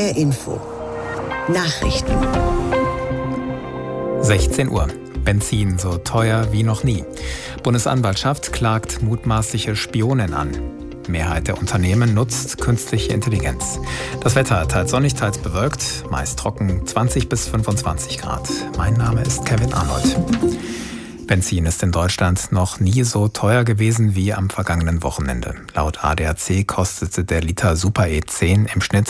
HR Info. Nachrichten. 16 Uhr. Benzin so teuer wie noch nie. Bundesanwaltschaft klagt mutmaßliche Spionin an. Mehrheit der Unternehmen nutzt künstliche Intelligenz. Das Wetter teils sonnig, teils bewölkt, meist trocken, 20 bis 25 Grad. Mein Name ist Kevin Arnold. Benzin ist in Deutschland noch nie so teuer gewesen wie am vergangenen Wochenende. Laut ADAC kostete der Liter Super E10 im Schnitt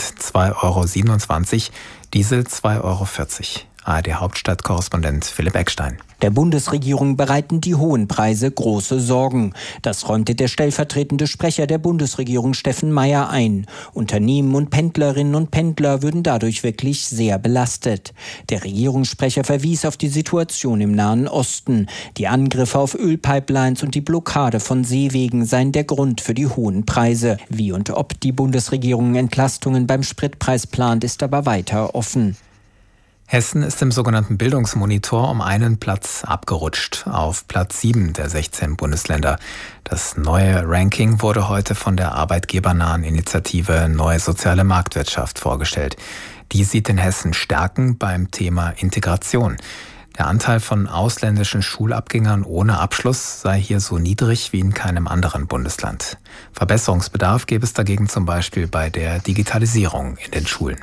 2,27 €, Diesel 2,40 €. ARD-Hauptstadtkorrespondent Philipp Eckstein. Der Bundesregierung bereiten die hohen Preise große Sorgen. Das räumte der stellvertretende Sprecher der Bundesregierung Steffen Meier ein. Unternehmen und Pendlerinnen und Pendler würden dadurch wirklich sehr belastet. Der Regierungssprecher verwies auf die Situation im Nahen Osten. Die Angriffe auf Ölpipelines und die Blockade von Seewegen seien der Grund für die hohen Preise. Wie und ob die Bundesregierung Entlastungen beim Spritpreis plant, ist aber weiter offen. Hessen ist im sogenannten Bildungsmonitor um einen Platz abgerutscht, auf Platz 7 der 16 Bundesländer. Das neue Ranking wurde heute von der arbeitgebernahen Initiative Neue Soziale Marktwirtschaft vorgestellt. Die sieht in Hessen Stärken beim Thema Integration. Der Anteil von ausländischen Schulabgängern ohne Abschluss sei hier so niedrig wie in keinem anderen Bundesland. Verbesserungsbedarf gäbe es dagegen zum Beispiel bei der Digitalisierung in den Schulen.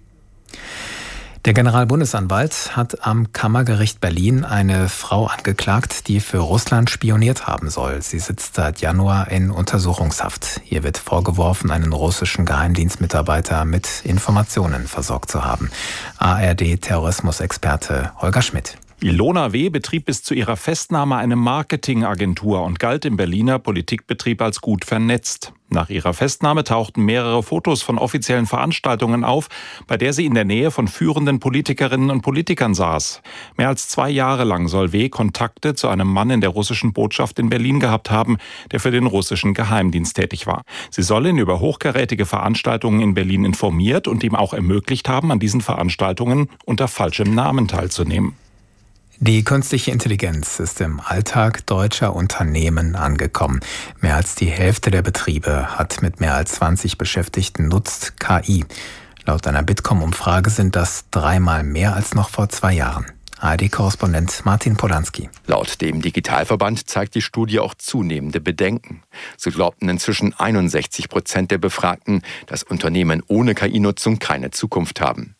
Der Generalbundesanwalt hat am Kammergericht Berlin eine Frau angeklagt, die für Russland spioniert haben soll. Sie sitzt seit Januar in Untersuchungshaft. Ihr wird vorgeworfen, einen russischen Geheimdienstmitarbeiter mit Informationen versorgt zu haben. ARD-Terrorismusexperte Holger Schmidt. Ilona W. betrieb bis zu ihrer Festnahme eine Marketingagentur und galt im Berliner Politikbetrieb als gut vernetzt. Nach ihrer Festnahme tauchten mehrere Fotos von offiziellen Veranstaltungen auf, bei der sie in der Nähe von führenden Politikerinnen und Politikern saß. Mehr als 2 Jahre lang soll W. Kontakte zu einem Mann in der russischen Botschaft in Berlin gehabt haben, der für den russischen Geheimdienst tätig war. Sie soll ihn über hochkarätige Veranstaltungen in Berlin informiert und ihm auch ermöglicht haben, an diesen Veranstaltungen unter falschem Namen teilzunehmen. Die künstliche Intelligenz ist im Alltag deutscher Unternehmen angekommen. Mehr als die Hälfte der Betriebe hat mit mehr als 20 Beschäftigten nutzt KI. Laut einer Bitkom-Umfrage sind das 3-mal mehr als noch vor 2 Jahren. ARD-Korrespondent Martin Polanski. Laut dem Digitalverband zeigt die Studie auch zunehmende Bedenken. So glaubten inzwischen 61% der Befragten, dass Unternehmen ohne KI-Nutzung keine Zukunft haben.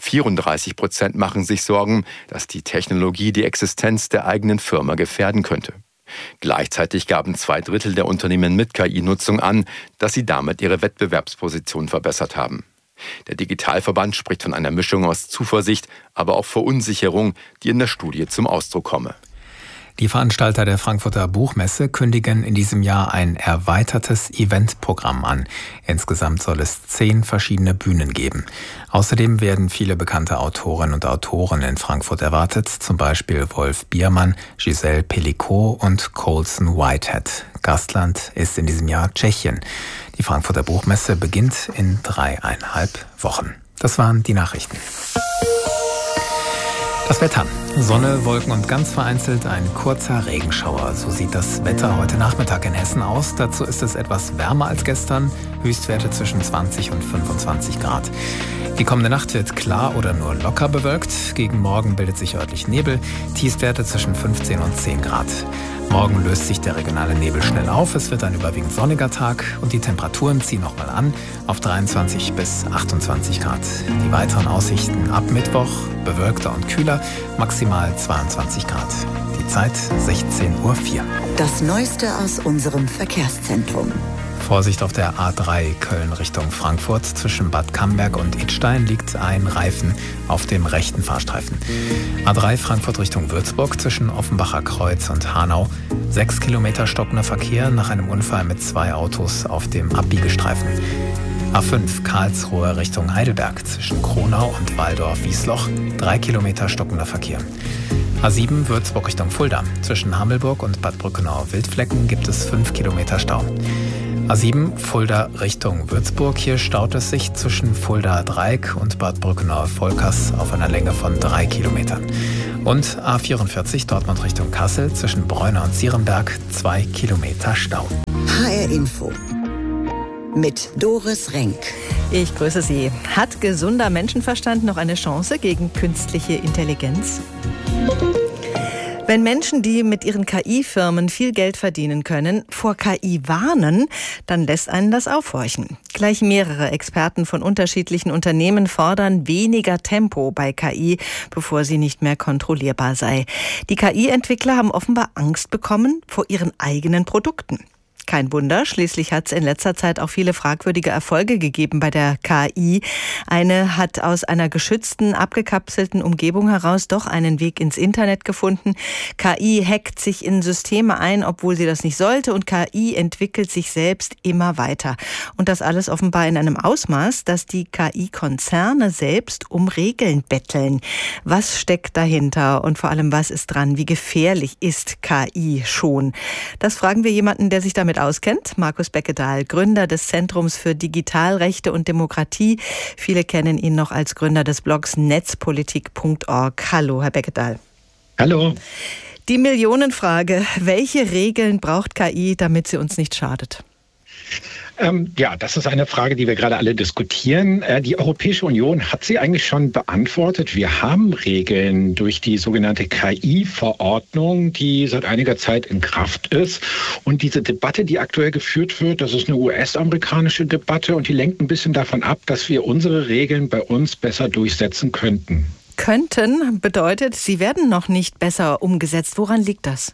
34% machen sich Sorgen, dass die Technologie die Existenz der eigenen Firma gefährden könnte. Gleichzeitig gaben 2/3 der Unternehmen mit KI-Nutzung an, dass sie damit ihre Wettbewerbsposition verbessert haben. Der Digitalverband spricht von einer Mischung aus Zuversicht, aber auch Verunsicherung, die in der Studie zum Ausdruck komme. Die Veranstalter der Frankfurter Buchmesse kündigen in diesem Jahr ein erweitertes Eventprogramm an. Insgesamt soll es 10 verschiedene Bühnen geben. Außerdem werden viele bekannte Autorinnen und Autoren in Frankfurt erwartet, zum Beispiel Wolf Biermann, Giselle Pellicot und Colson Whitehead. Gastland ist in diesem Jahr Tschechien. Die Frankfurter Buchmesse beginnt in 3,5 Wochen. Das waren die Nachrichten. Das Wetter. Sonne, Wolken und ganz vereinzelt ein kurzer Regenschauer. So sieht das Wetter heute Nachmittag in Hessen aus. Dazu ist es etwas wärmer als gestern. Höchstwerte zwischen 20 und 25 Grad. Die kommende Nacht wird klar oder nur locker bewölkt. Gegen Morgen bildet sich örtlich Nebel. Tiefstwerte zwischen 15 und 10 Grad. Morgen löst sich der regionale Nebel schnell auf. Es wird ein überwiegend sonniger Tag und die Temperaturen ziehen nochmal an auf 23 bis 28 Grad. Die weiteren Aussichten ab Mittwoch bewölkter und kühler, maximal 22 Grad. Die Zeit 16:04 Uhr. Das Neueste aus unserem Verkehrszentrum. Vorsicht auf der A3 Köln Richtung Frankfurt. Zwischen Bad Camberg und Idstein liegt ein Reifen auf dem rechten Fahrstreifen. A3 Frankfurt Richtung Würzburg zwischen Offenbacher Kreuz und Hanau. 6 Kilometer stockender Verkehr nach einem Unfall mit 2 Autos auf dem Abbiegestreifen. A5 Karlsruhe Richtung Heidelberg zwischen Kronau und Waldorf-Wiesloch. 3 Kilometer stockender Verkehr. A7 Würzburg Richtung Fulda. Zwischen Hammelburg und Bad Brückenau-Wildflecken gibt es 5 Kilometer Stau. A7 Fulda Richtung Würzburg. Hier staut es sich zwischen Fulda-Dreieck und Bad Brückenau-Volkers auf einer Länge von 3 Kilometern. Und A44 Dortmund Richtung Kassel zwischen Bräuna und Sierenberg 2 Kilometer Stau. HR Info. mit Doris Renk. Ich grüße Sie. Hat gesunder Menschenverstand noch eine Chance gegen künstliche Intelligenz? Wenn Menschen, die mit ihren KI-Firmen viel Geld verdienen können, vor KI warnen, dann lässt einen das aufhorchen. Gleich mehrere Experten von unterschiedlichen Unternehmen fordern weniger Tempo bei KI, bevor sie nicht mehr kontrollierbar sei. Die KI-Entwickler haben offenbar Angst bekommen vor ihren eigenen Produkten. Kein Wunder, schließlich hat es in letzter Zeit auch viele fragwürdige Erfolge gegeben bei der KI. Eine hat aus einer geschützten, abgekapselten Umgebung heraus doch einen Weg ins Internet gefunden. KI hackt sich in Systeme ein, obwohl sie das nicht sollte, und KI entwickelt sich selbst immer weiter. Und das alles offenbar in einem Ausmaß, dass die KI-Konzerne selbst um Regeln betteln. Was steckt dahinter und vor allem, was ist dran? Wie gefährlich ist KI schon? Das fragen wir jemanden, der sich damit auskennt. Markus Beckedahl, Gründer des Zentrums für Digitalrechte und Demokratie. Viele kennen ihn noch als Gründer des Blogs netzpolitik.org. Hallo, Herr Beckedahl. Hallo. Die Millionenfrage: Welche Regeln braucht KI, damit sie uns nicht schadet? Ja, das ist eine Frage, die wir gerade alle diskutieren. Die Europäische Union hat sie eigentlich schon beantwortet. Wir haben Regeln durch die sogenannte KI-Verordnung, die seit einiger Zeit in Kraft ist. Und diese Debatte, die aktuell geführt wird, das ist eine US-amerikanische Debatte und die lenkt ein bisschen davon ab, dass wir unsere Regeln bei uns besser durchsetzen könnten. Könnten bedeutet, sie werden noch nicht besser umgesetzt. Woran liegt das?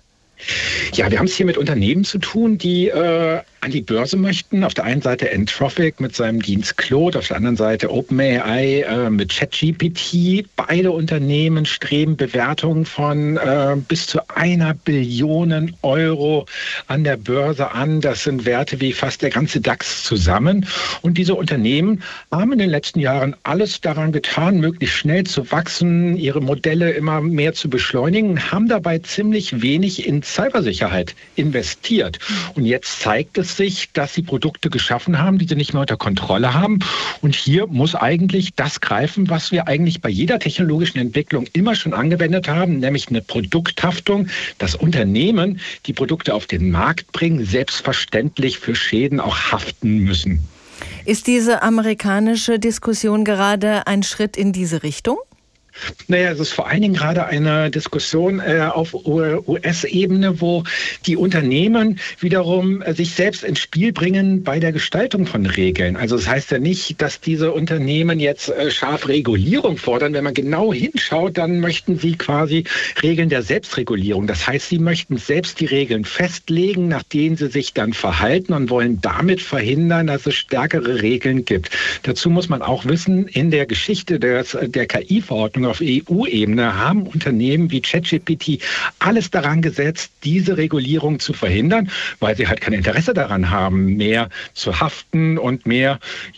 Ja, wir haben es hier mit Unternehmen zu tun, die an die Börse möchten. Auf der einen Seite Anthropic mit seinem Dienst Claude, auf der anderen Seite OpenAI mit ChatGPT. Beide Unternehmen streben Bewertungen von bis zu 1 Billion Euro an der Börse an. Das sind Werte wie fast der ganze DAX zusammen. Und diese Unternehmen haben in den letzten Jahren alles daran getan, möglichst schnell zu wachsen, ihre Modelle immer mehr zu beschleunigen, haben dabei ziemlich wenig in Cybersicherheit investiert. Und jetzt zeigt es sich, dass sie Produkte geschaffen haben, die sie nicht mehr unter Kontrolle haben. Und hier muss eigentlich das greifen, was wir eigentlich bei jeder technologischen Entwicklung immer schon angewendet haben, nämlich eine Produkthaftung, dass Unternehmen, die Produkte auf den Markt bringen, selbstverständlich für Schäden auch haften müssen. Ist diese amerikanische Diskussion gerade ein Schritt in diese Richtung? Naja, es ist vor allen Dingen gerade eine Diskussion auf US-Ebene, wo die Unternehmen wiederum sich selbst ins Spiel bringen bei der Gestaltung von Regeln. Also das heißt ja nicht, dass diese Unternehmen jetzt scharf Regulierung fordern. Wenn man genau hinschaut, dann möchten sie quasi Regeln der Selbstregulierung. Das heißt, sie möchten selbst die Regeln festlegen, nach denen sie sich dann verhalten und wollen damit verhindern, dass es stärkere Regeln gibt. Dazu muss man auch wissen, in der Geschichte der KI-Verordnung auf EU-Ebene haben Unternehmen wie ChatGPT alles daran gesetzt, diese Regulierung zu verhindern, weil sie halt kein Interesse daran haben, mehr zu haften und mehr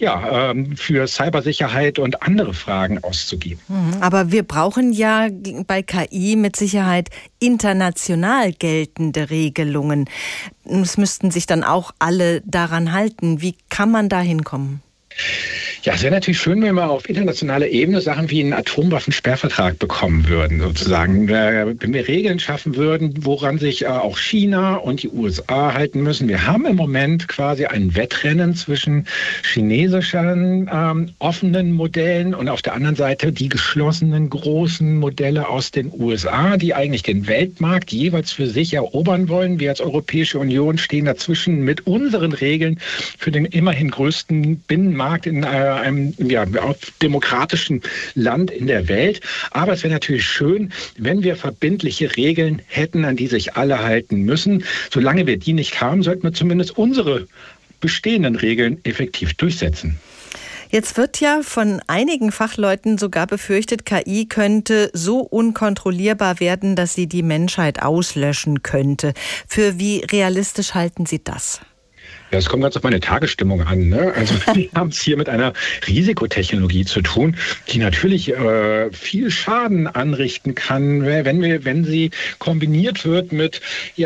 für Cybersicherheit und andere Fragen auszugeben. Aber wir brauchen ja bei KI mit Sicherheit international geltende Regelungen. Es müssten sich dann auch alle daran halten. Wie kann man da hinkommen? Ja, es wäre natürlich schön, wenn wir auf internationaler Ebene Sachen wie einen Atomwaffensperrvertrag bekommen würden, sozusagen. Wenn wir Regeln schaffen würden, woran sich auch China und die USA halten müssen. Wir haben im Moment quasi ein Wettrennen zwischen chinesischen offenen Modellen und auf der anderen Seite die geschlossenen großen Modelle aus den USA, die eigentlich den Weltmarkt jeweils für sich erobern wollen. Wir als Europäische Union stehen dazwischen mit unseren Regeln für den immerhin größten Binnenmarkt in einem demokratischen Land in der Welt. Aber es wäre natürlich schön, wenn wir verbindliche Regeln hätten, an die sich alle halten müssen. Solange wir die nicht haben, sollten wir zumindest unsere bestehenden Regeln effektiv durchsetzen. Jetzt wird ja von einigen Fachleuten sogar befürchtet, KI könnte so unkontrollierbar werden, dass sie die Menschheit auslöschen könnte. Für wie realistisch halten Sie das? Ja, es kommt ganz auf meine Tagesstimmung an, ne? Also wir haben es hier mit einer Risikotechnologie zu tun, die natürlich viel Schaden anrichten kann, wenn sie kombiniert wird mit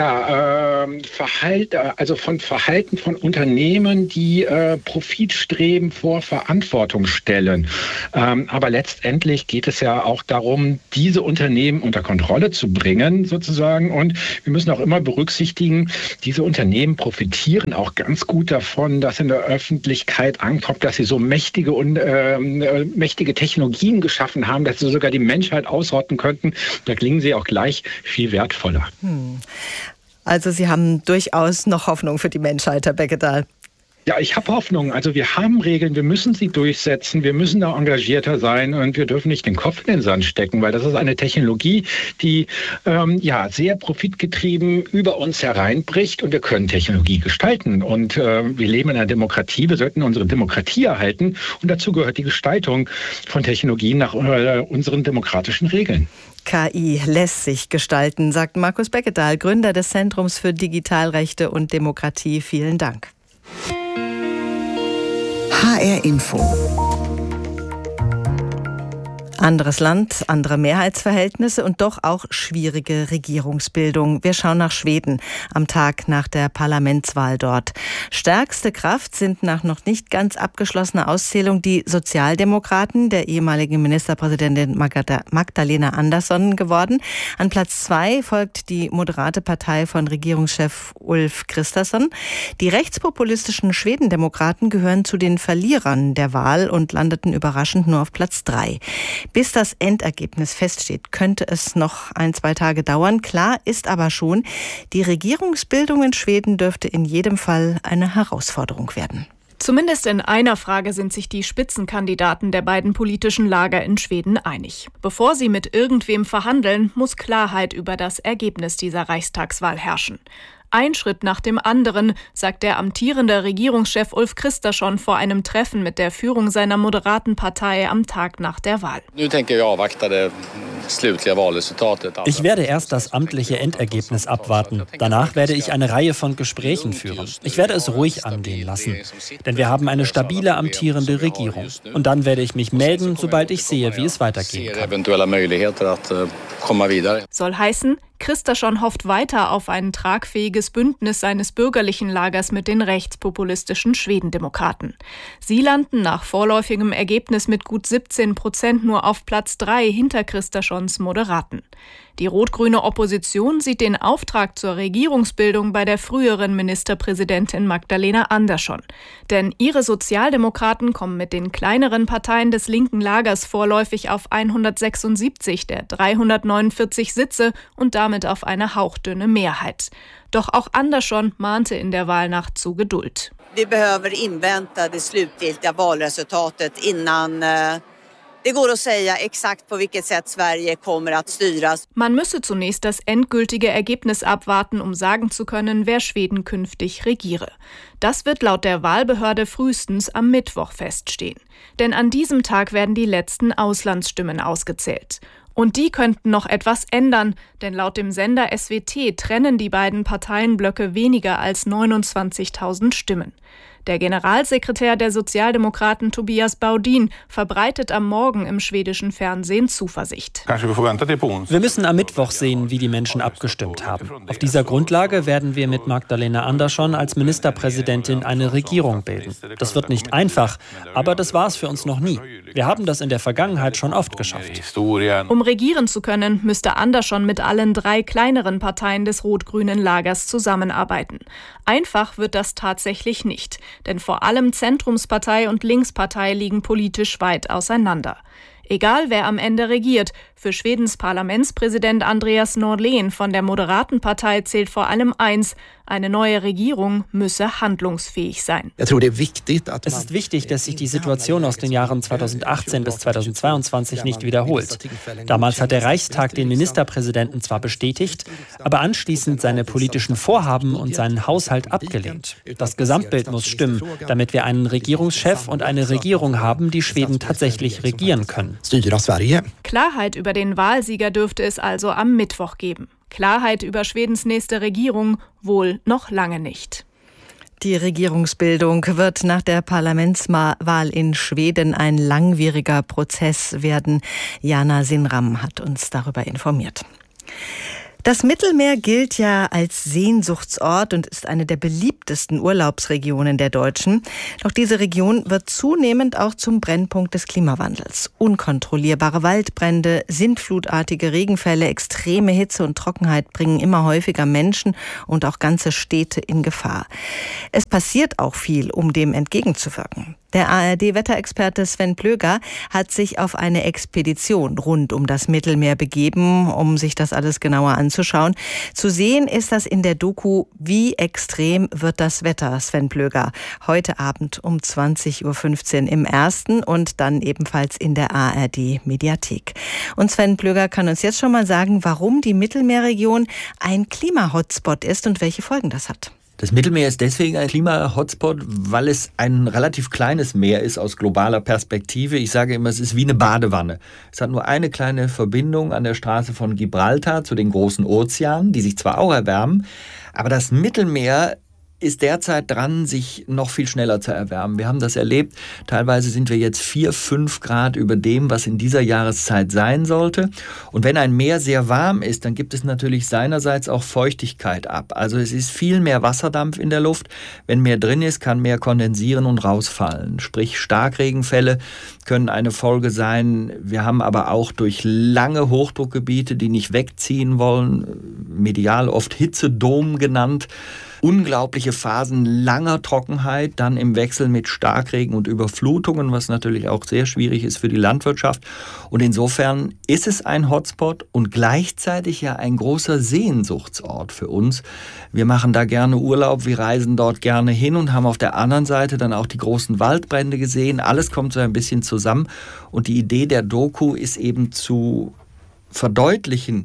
Verhalten von Unternehmen, die Profitstreben vor Verantwortung stellen. Aber letztendlich geht es ja auch darum, diese Unternehmen unter Kontrolle zu bringen, sozusagen. Und wir müssen auch immer berücksichtigen, diese Unternehmen profitieren auch ganz ganz gut davon, dass in der Öffentlichkeit ankommt, dass sie so mächtige Technologien geschaffen haben, dass sie sogar die Menschheit ausrotten könnten. Da klingen sie auch gleich viel wertvoller. Also Sie haben durchaus noch Hoffnung für die Menschheit, Herr Beckedahl. Ja, ich habe Hoffnung. Also wir haben Regeln, wir müssen sie durchsetzen, wir müssen da engagierter sein und wir dürfen nicht den Kopf in den Sand stecken, weil das ist eine Technologie, die sehr profitgetrieben über uns hereinbricht und wir können Technologie gestalten. Und wir leben in einer Demokratie, wir sollten unsere Demokratie erhalten und dazu gehört die Gestaltung von Technologien nach unseren demokratischen Regeln. KI lässt sich gestalten, sagt Markus Beckedahl, Gründer des Zentrums für Digitalrechte und Demokratie. Vielen Dank. HR Info. Anderes Land, andere Mehrheitsverhältnisse und doch auch schwierige Regierungsbildung. Wir schauen nach Schweden am Tag nach der Parlamentswahl dort. Stärkste Kraft sind nach noch nicht ganz abgeschlossener Auszählung die Sozialdemokraten der ehemaligen Ministerpräsidentin Magdalena Andersson geworden. An Platz 2 folgt die moderate Partei von Regierungschef Ulf Kristersson. Die rechtspopulistischen Schwedendemokraten gehören zu den Verlierern der Wahl und landeten überraschend nur auf Platz 3. Bis das Endergebnis feststeht, könnte es noch 1-2 Tage dauern. Klar ist aber schon, die Regierungsbildung in Schweden dürfte in jedem Fall eine Herausforderung werden. Zumindest in einer Frage sind sich die Spitzenkandidaten der beiden politischen Lager in Schweden einig. Bevor sie mit irgendwem verhandeln, muss Klarheit über das Ergebnis dieser Reichstagswahl herrschen. Ein Schritt nach dem anderen, sagt der amtierende Regierungschef Ulf Kristersson vor einem Treffen mit der Führung seiner moderaten Partei am Tag nach der Wahl. Ich werde erst das amtliche Endergebnis abwarten. Danach werde ich eine Reihe von Gesprächen führen. Ich werde es ruhig angehen lassen. Denn wir haben eine stabile amtierende Regierung. Und dann werde ich mich melden, sobald ich sehe, wie es weitergehen kann. Soll heißen, Kristersson hofft weiter auf ein tragfähiges Bündnis seines bürgerlichen Lagers mit den rechtspopulistischen Schwedendemokraten. Sie landen nach vorläufigem Ergebnis mit gut 17% nur auf Platz 3 hinter Kristerssons Moderaten. Die rot-grüne Opposition sieht den Auftrag zur Regierungsbildung bei der früheren Ministerpräsidentin Magdalena Andersson. Denn ihre Sozialdemokraten kommen mit den kleineren Parteien des linken Lagers vorläufig auf 176 der 349 Sitze und damit auf eine hauchdünne Mehrheit. Doch auch Andersson mahnte in der Wahlnacht zu Geduld. Wir behöver invänta det slutgiltiga valresultatet innan det går att säga exakt på vilket sätt Sverige kommer att styras. Man müsse zunächst das endgültige Ergebnis abwarten, um sagen zu können, wer Schweden künftig regiere. Das wird laut der Wahlbehörde frühestens am Mittwoch feststehen. Denn an diesem Tag werden die letzten Auslandsstimmen ausgezählt. Und die könnten noch etwas ändern, denn laut dem Sender SWT trennen die beiden Parteienblöcke weniger als 29.000 Stimmen. Der Generalsekretär der Sozialdemokraten Tobias Baudin verbreitet am Morgen im schwedischen Fernsehen Zuversicht. Wir müssen am Mittwoch sehen, wie die Menschen abgestimmt haben. Auf dieser Grundlage werden wir mit Magdalena Andersson als Ministerpräsidentin eine Regierung bilden. Das wird nicht einfach, aber das war es für uns noch nie. Wir haben das in der Vergangenheit schon oft geschafft. Um regieren zu können, müsste Andersson mit allen 3 kleineren Parteien des rot-grünen Lagers zusammenarbeiten. Einfach wird das tatsächlich nicht. Denn vor allem Zentrumspartei und Linkspartei liegen politisch weit auseinander. Egal wer am Ende regiert, für Schwedens Parlamentspräsident Andreas Norlén von der moderaten Partei zählt vor allem eins: Eine neue Regierung müsse handlungsfähig sein. Es ist wichtig, dass sich die Situation aus den Jahren 2018 bis 2022 nicht wiederholt. Damals hat der Reichstag den Ministerpräsidenten zwar bestätigt, aber anschließend seine politischen Vorhaben und seinen Haushalt abgelehnt. Das Gesamtbild muss stimmen, damit wir einen Regierungschef und eine Regierung haben, die Schweden tatsächlich regieren können. Klarheit über den Wahlsieger dürfte es also am Mittwoch geben. Klarheit über Schwedens nächste Regierung wohl noch lange nicht. Die Regierungsbildung wird nach der Parlamentswahl in Schweden ein langwieriger Prozess werden. Jana Sinram hat uns darüber informiert. Das Mittelmeer gilt ja als Sehnsuchtsort und ist eine der beliebtesten Urlaubsregionen der Deutschen. Doch diese Region wird zunehmend auch zum Brennpunkt des Klimawandels. Unkontrollierbare Waldbrände, sintflutartige Regenfälle, extreme Hitze und Trockenheit bringen immer häufiger Menschen und auch ganze Städte in Gefahr. Es passiert auch viel, um dem entgegenzuwirken. Der ARD-Wetterexperte Sven Plöger hat sich auf eine Expedition rund um das Mittelmeer begeben, um sich das alles genauer anzuschauen. Zu sehen ist das in der Doku Wie extrem wird das Wetter, Sven Plöger. Heute Abend um 20.15 Uhr im Ersten und dann ebenfalls in der ARD-Mediathek. Und Sven Plöger kann uns jetzt schon mal sagen, warum die Mittelmeerregion ein Klima-Hotspot ist und welche Folgen das hat. Das Mittelmeer ist deswegen ein Klima-Hotspot, weil es ein relativ kleines Meer ist aus globaler Perspektive. Ich sage immer, es ist wie eine Badewanne. Es hat nur eine kleine Verbindung an der Straße von Gibraltar zu den großen Ozeanen, die sich zwar auch erwärmen, aber das Mittelmeer ist derzeit dran, sich noch viel schneller zu erwärmen. Wir haben das erlebt. Teilweise sind wir jetzt 4-5 Grad über dem, was in dieser Jahreszeit sein sollte. Und wenn ein Meer sehr warm ist, dann gibt es natürlich seinerseits auch Feuchtigkeit ab. Also es ist viel mehr Wasserdampf in der Luft. Wenn mehr drin ist, kann mehr kondensieren und rausfallen. Sprich, Starkregenfälle können eine Folge sein. Wir haben aber auch durch lange Hochdruckgebiete, die nicht wegziehen wollen, medial oft Hitzedom genannt, unglaubliche Phasen langer Trockenheit, dann im Wechsel mit Starkregen und Überflutungen, was natürlich auch sehr schwierig ist für die Landwirtschaft. Und insofern ist es ein Hotspot und gleichzeitig ja ein großer Sehnsuchtsort für uns. Wir machen da gerne Urlaub, wir reisen dort gerne hin und haben auf der anderen Seite dann auch die großen Waldbrände gesehen. Alles kommt so ein bisschen zusammen. Und die Idee der Doku ist eben zu verdeutlichen,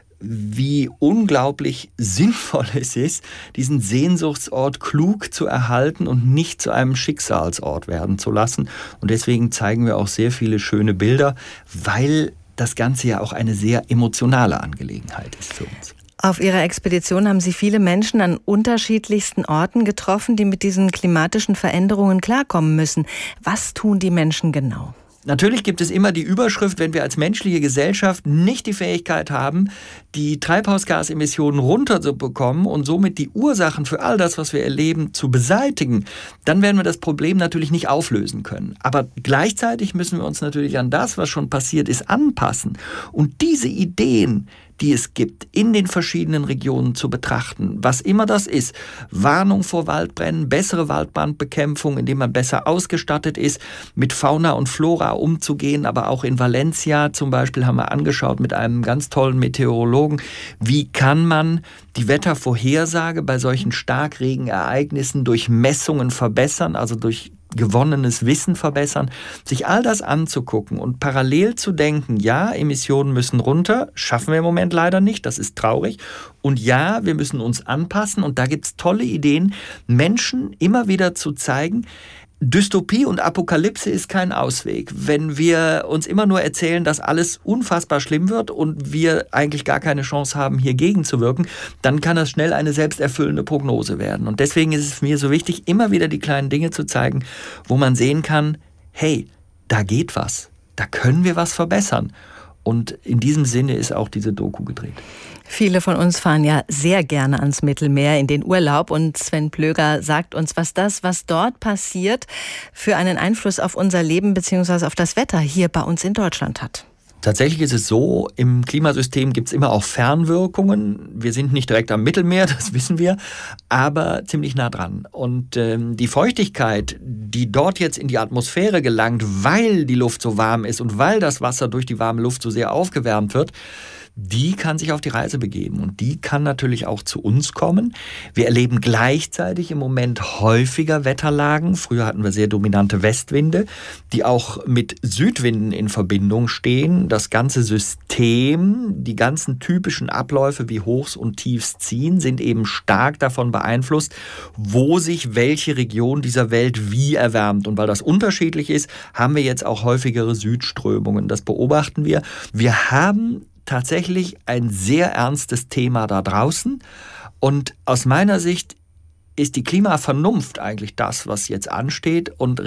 wie unglaublich sinnvoll es ist, diesen Sehnsuchtsort klug zu erhalten und nicht zu einem Schicksalsort werden zu lassen. Und deswegen zeigen wir auch sehr viele schöne Bilder, weil das Ganze ja auch eine sehr emotionale Angelegenheit ist für uns. Auf Ihrer Expedition haben Sie viele Menschen an unterschiedlichsten Orten getroffen, die mit diesen klimatischen Veränderungen klarkommen müssen. Was tun die Menschen genau? Natürlich gibt es immer die Überschrift, wenn wir als menschliche Gesellschaft nicht die Fähigkeit haben, die Treibhausgasemissionen runterzubekommen und somit die Ursachen für all das, was wir erleben, zu beseitigen, dann werden wir das Problem natürlich nicht auflösen können. Aber gleichzeitig müssen wir uns natürlich an das, was schon passiert ist, anpassen. Und diese Ideen, die es gibt, in den verschiedenen Regionen zu betrachten. Was immer das ist, Warnung vor Waldbränden, bessere Waldbrandbekämpfung, indem man besser ausgestattet ist, mit Fauna und Flora umzugehen, aber auch in Valencia zum Beispiel haben wir angeschaut mit einem ganz tollen Meteorologen, wie kann man die Wettervorhersage bei solchen Starkregenereignissen durch Messungen verbessern, also durch gewonnenes Wissen verbessern, sich all das anzugucken und parallel zu denken, ja, Emissionen müssen runter, schaffen wir im Moment leider nicht, das ist traurig. Und ja, wir müssen uns anpassen und da gibt es tolle Ideen, Menschen immer wieder zu zeigen, Dystopie und Apokalypse ist kein Ausweg. Wenn wir uns immer nur erzählen, dass alles unfassbar schlimm wird und wir eigentlich gar keine Chance haben, hier gegenzuwirken, dann kann das schnell eine selbsterfüllende Prognose werden. Und deswegen ist es mir so wichtig, immer wieder die kleinen Dinge zu zeigen, wo man sehen kann, hey, da geht was, da können wir was verbessern. Und in diesem Sinne ist auch diese Doku gedreht. Viele von uns fahren ja sehr gerne ans Mittelmeer in den Urlaub und Sven Plöger sagt uns, was dort passiert, für einen Einfluss auf unser Leben bzw. auf das Wetter hier bei uns in Deutschland hat. Tatsächlich ist es so, im Klimasystem gibt es immer auch Fernwirkungen. Wir sind nicht direkt am Mittelmeer, das wissen wir, aber ziemlich nah dran. Und die Feuchtigkeit, die dort jetzt in die Atmosphäre gelangt, weil die Luft so warm ist und weil das Wasser durch die warme Luft so sehr aufgewärmt wird, die kann sich auf die Reise begeben und die kann natürlich auch zu uns kommen. Wir erleben gleichzeitig im Moment häufiger Wetterlagen. Früher hatten wir sehr dominante Westwinde, die auch mit Südwinden in Verbindung stehen. Das ganze System, die ganzen typischen Abläufe wie Hochs und Tiefs ziehen, sind eben stark davon beeinflusst, wo sich welche Region dieser Welt wie erwärmt. Und weil das unterschiedlich ist, haben wir jetzt auch häufigere Südströmungen. Das beobachten wir. Wir haben tatsächlich ein sehr ernstes Thema da draußen. Und aus meiner Sicht ist die Klimavernunft eigentlich das, was jetzt ansteht. Und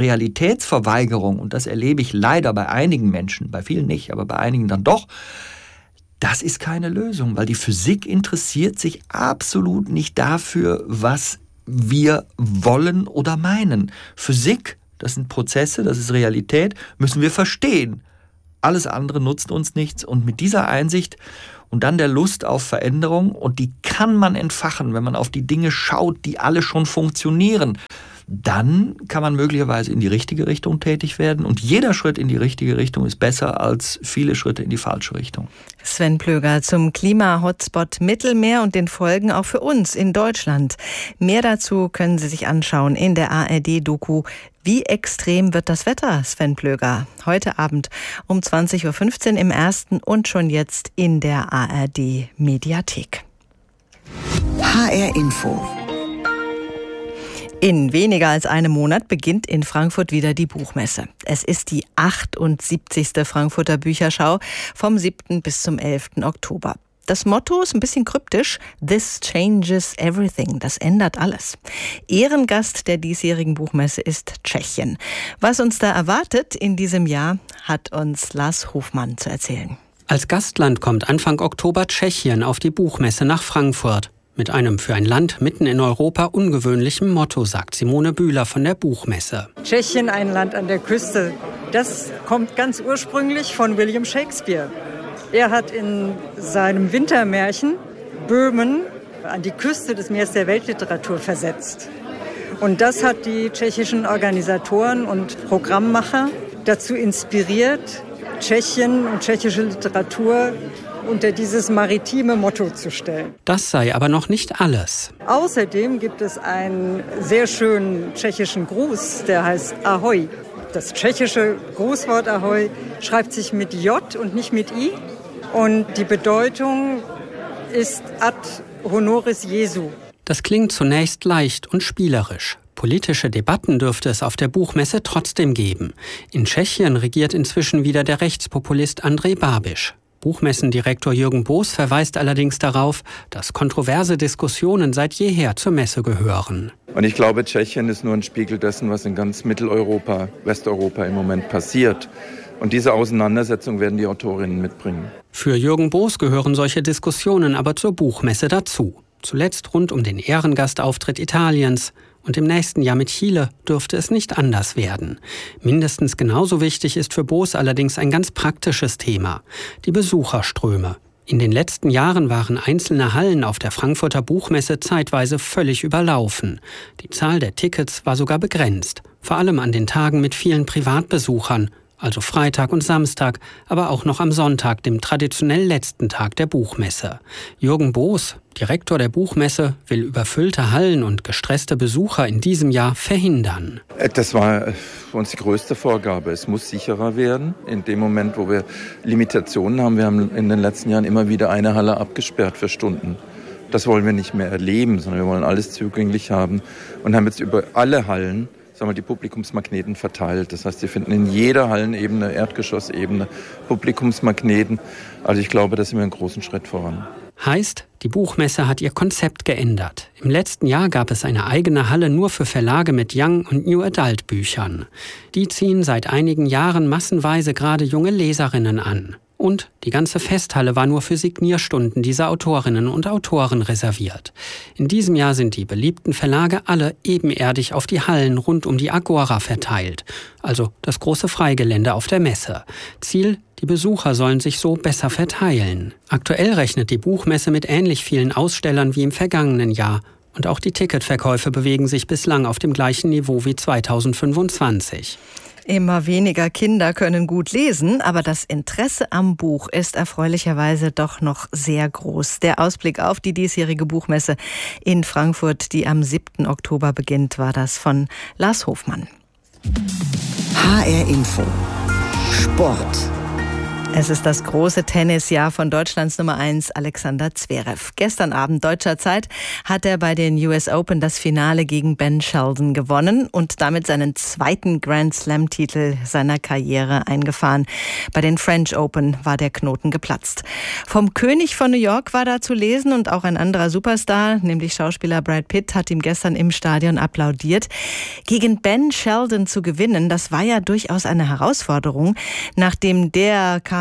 Realitätsverweigerung, und das erlebe ich leider bei einigen Menschen, bei vielen nicht, aber bei einigen dann doch, Das ist keine Lösung, weil die Physik interessiert sich absolut nicht dafür, was wir wollen oder meinen. Physik, das sind Prozesse, das ist Realität, müssen wir verstehen. Alles andere nutzt uns nichts. Und mit dieser Einsicht und dann der Lust auf Veränderung, und die kann man entfachen, wenn man auf die Dinge schaut, die alle schon funktionieren, dann kann man möglicherweise in die richtige Richtung tätig werden. Und jeder Schritt in die richtige Richtung ist besser als viele Schritte in die falsche Richtung. Sven Plöger zum Klima-Hotspot Mittelmeer und den Folgen auch für uns in Deutschland. Mehr dazu können Sie sich anschauen in der ARD-Doku Wie extrem wird das Wetter, Sven Plöger? Heute Abend um 20.15 Uhr im Ersten und schon jetzt in der ARD-Mediathek. HR Info. In weniger als einem Monat beginnt in Frankfurt wieder die Buchmesse. Es ist die 78. Frankfurter Bücherschau vom 7. bis zum 11. Oktober. Das Motto ist ein bisschen kryptisch: This changes everything. Das ändert alles. Ehrengast der diesjährigen Buchmesse ist Tschechien. Was uns da erwartet in diesem Jahr, hat uns Lars Hofmann zu erzählen. Als Gastland kommt Anfang Oktober Tschechien auf die Buchmesse nach Frankfurt. Mit einem für ein Land mitten in Europa ungewöhnlichen Motto, sagt Simone Bühler von der Buchmesse. Tschechien, ein Land an der Küste. Das kommt ganz ursprünglich von William Shakespeare. Er hat in seinem Wintermärchen Böhmen an die Küste des Meeres der Weltliteratur versetzt. Und das hat die tschechischen Organisatoren und Programmmacher dazu inspiriert, Tschechien und tschechische Literatur unter dieses maritime Motto zu stellen. Das sei aber noch nicht alles. Außerdem gibt es einen sehr schönen tschechischen Gruß, der heißt Ahoj. Das tschechische Grußwort Ahoj schreibt sich mit J und nicht mit I. Und die Bedeutung ist ad honoris Jesu. Das klingt zunächst leicht und spielerisch. Politische Debatten dürfte es auf der Buchmesse trotzdem geben. In Tschechien regiert inzwischen wieder der Rechtspopulist Andrej Babiš. Buchmessendirektor Jürgen Boos verweist allerdings darauf, dass kontroverse Diskussionen seit jeher zur Messe gehören. Und ich glaube, Tschechien ist nur ein Spiegel dessen, was in ganz Mitteleuropa, Westeuropa im Moment passiert. Und diese Auseinandersetzung werden die Autorinnen mitbringen. Für Jürgen Boos gehören solche Diskussionen aber zur Buchmesse dazu. Zuletzt rund um den Ehrengastauftritt Italiens. Und im nächsten Jahr mit Chile dürfte es nicht anders werden. Mindestens genauso wichtig ist für Boos allerdings ein ganz praktisches Thema: die Besucherströme. In den letzten Jahren waren einzelne Hallen auf der Frankfurter Buchmesse zeitweise völlig überlaufen. Die Zahl der Tickets war sogar begrenzt, vor allem an den Tagen mit vielen Privatbesuchern, also Freitag und Samstag, aber auch noch am Sonntag, dem traditionell letzten Tag der Buchmesse. Jürgen Boos, Direktor der Buchmesse, will überfüllte Hallen und gestresste Besucher in diesem Jahr verhindern. Das war für uns die größte Vorgabe. Es muss sicherer werden. In dem Moment, wo wir Limitationen haben, wir haben in den letzten Jahren immer wieder eine Halle abgesperrt für Stunden. Das wollen wir nicht mehr erleben, sondern wir wollen alles zugänglich haben und haben jetzt über alle Hallen die Publikumsmagneten verteilt. Das heißt, Sie finden in jeder Hallenebene, Erdgeschossebene Publikumsmagneten. Also ich glaube, da sind wir einen großen Schritt voran. Heißt, die Buchmesse hat ihr Konzept geändert. Im letzten Jahr gab es eine eigene Halle nur für Verlage mit Young- und New Adult Büchern. Die ziehen seit einigen Jahren massenweise gerade junge Leserinnen an. Und die ganze Festhalle war nur für Signierstunden dieser Autorinnen und Autoren reserviert. In diesem Jahr sind die beliebten Verlage alle ebenerdig auf die Hallen rund um die Agora verteilt, also das große Freigelände auf der Messe. Ziel: die Besucher sollen sich so besser verteilen. Aktuell rechnet die Buchmesse mit ähnlich vielen Ausstellern wie im vergangenen Jahr. Und auch die Ticketverkäufe bewegen sich bislang auf dem gleichen Niveau wie 2025. Immer weniger Kinder können gut lesen, aber das Interesse am Buch ist erfreulicherweise doch noch sehr groß. Der Ausblick auf die diesjährige Buchmesse in Frankfurt, die am 7. Oktober beginnt, war das von Lars Hofmann. HR Info. Sport. Es ist das große Tennisjahr von Deutschlands Nummer 1 Alexander Zverev. Gestern Abend deutscher Zeit hat er bei den US Open das Finale gegen Ben Shelton gewonnen und damit seinen zweiten Grand Slam-Titel seiner Karriere eingefahren. Bei den French Open war der Knoten geplatzt. Vom König von New York war da zu lesen und auch ein anderer Superstar, nämlich Schauspieler Brad Pitt, hat ihm gestern im Stadion applaudiert. Gegen Ben Shelton zu gewinnen, das war ja durchaus eine Herausforderung, nachdem der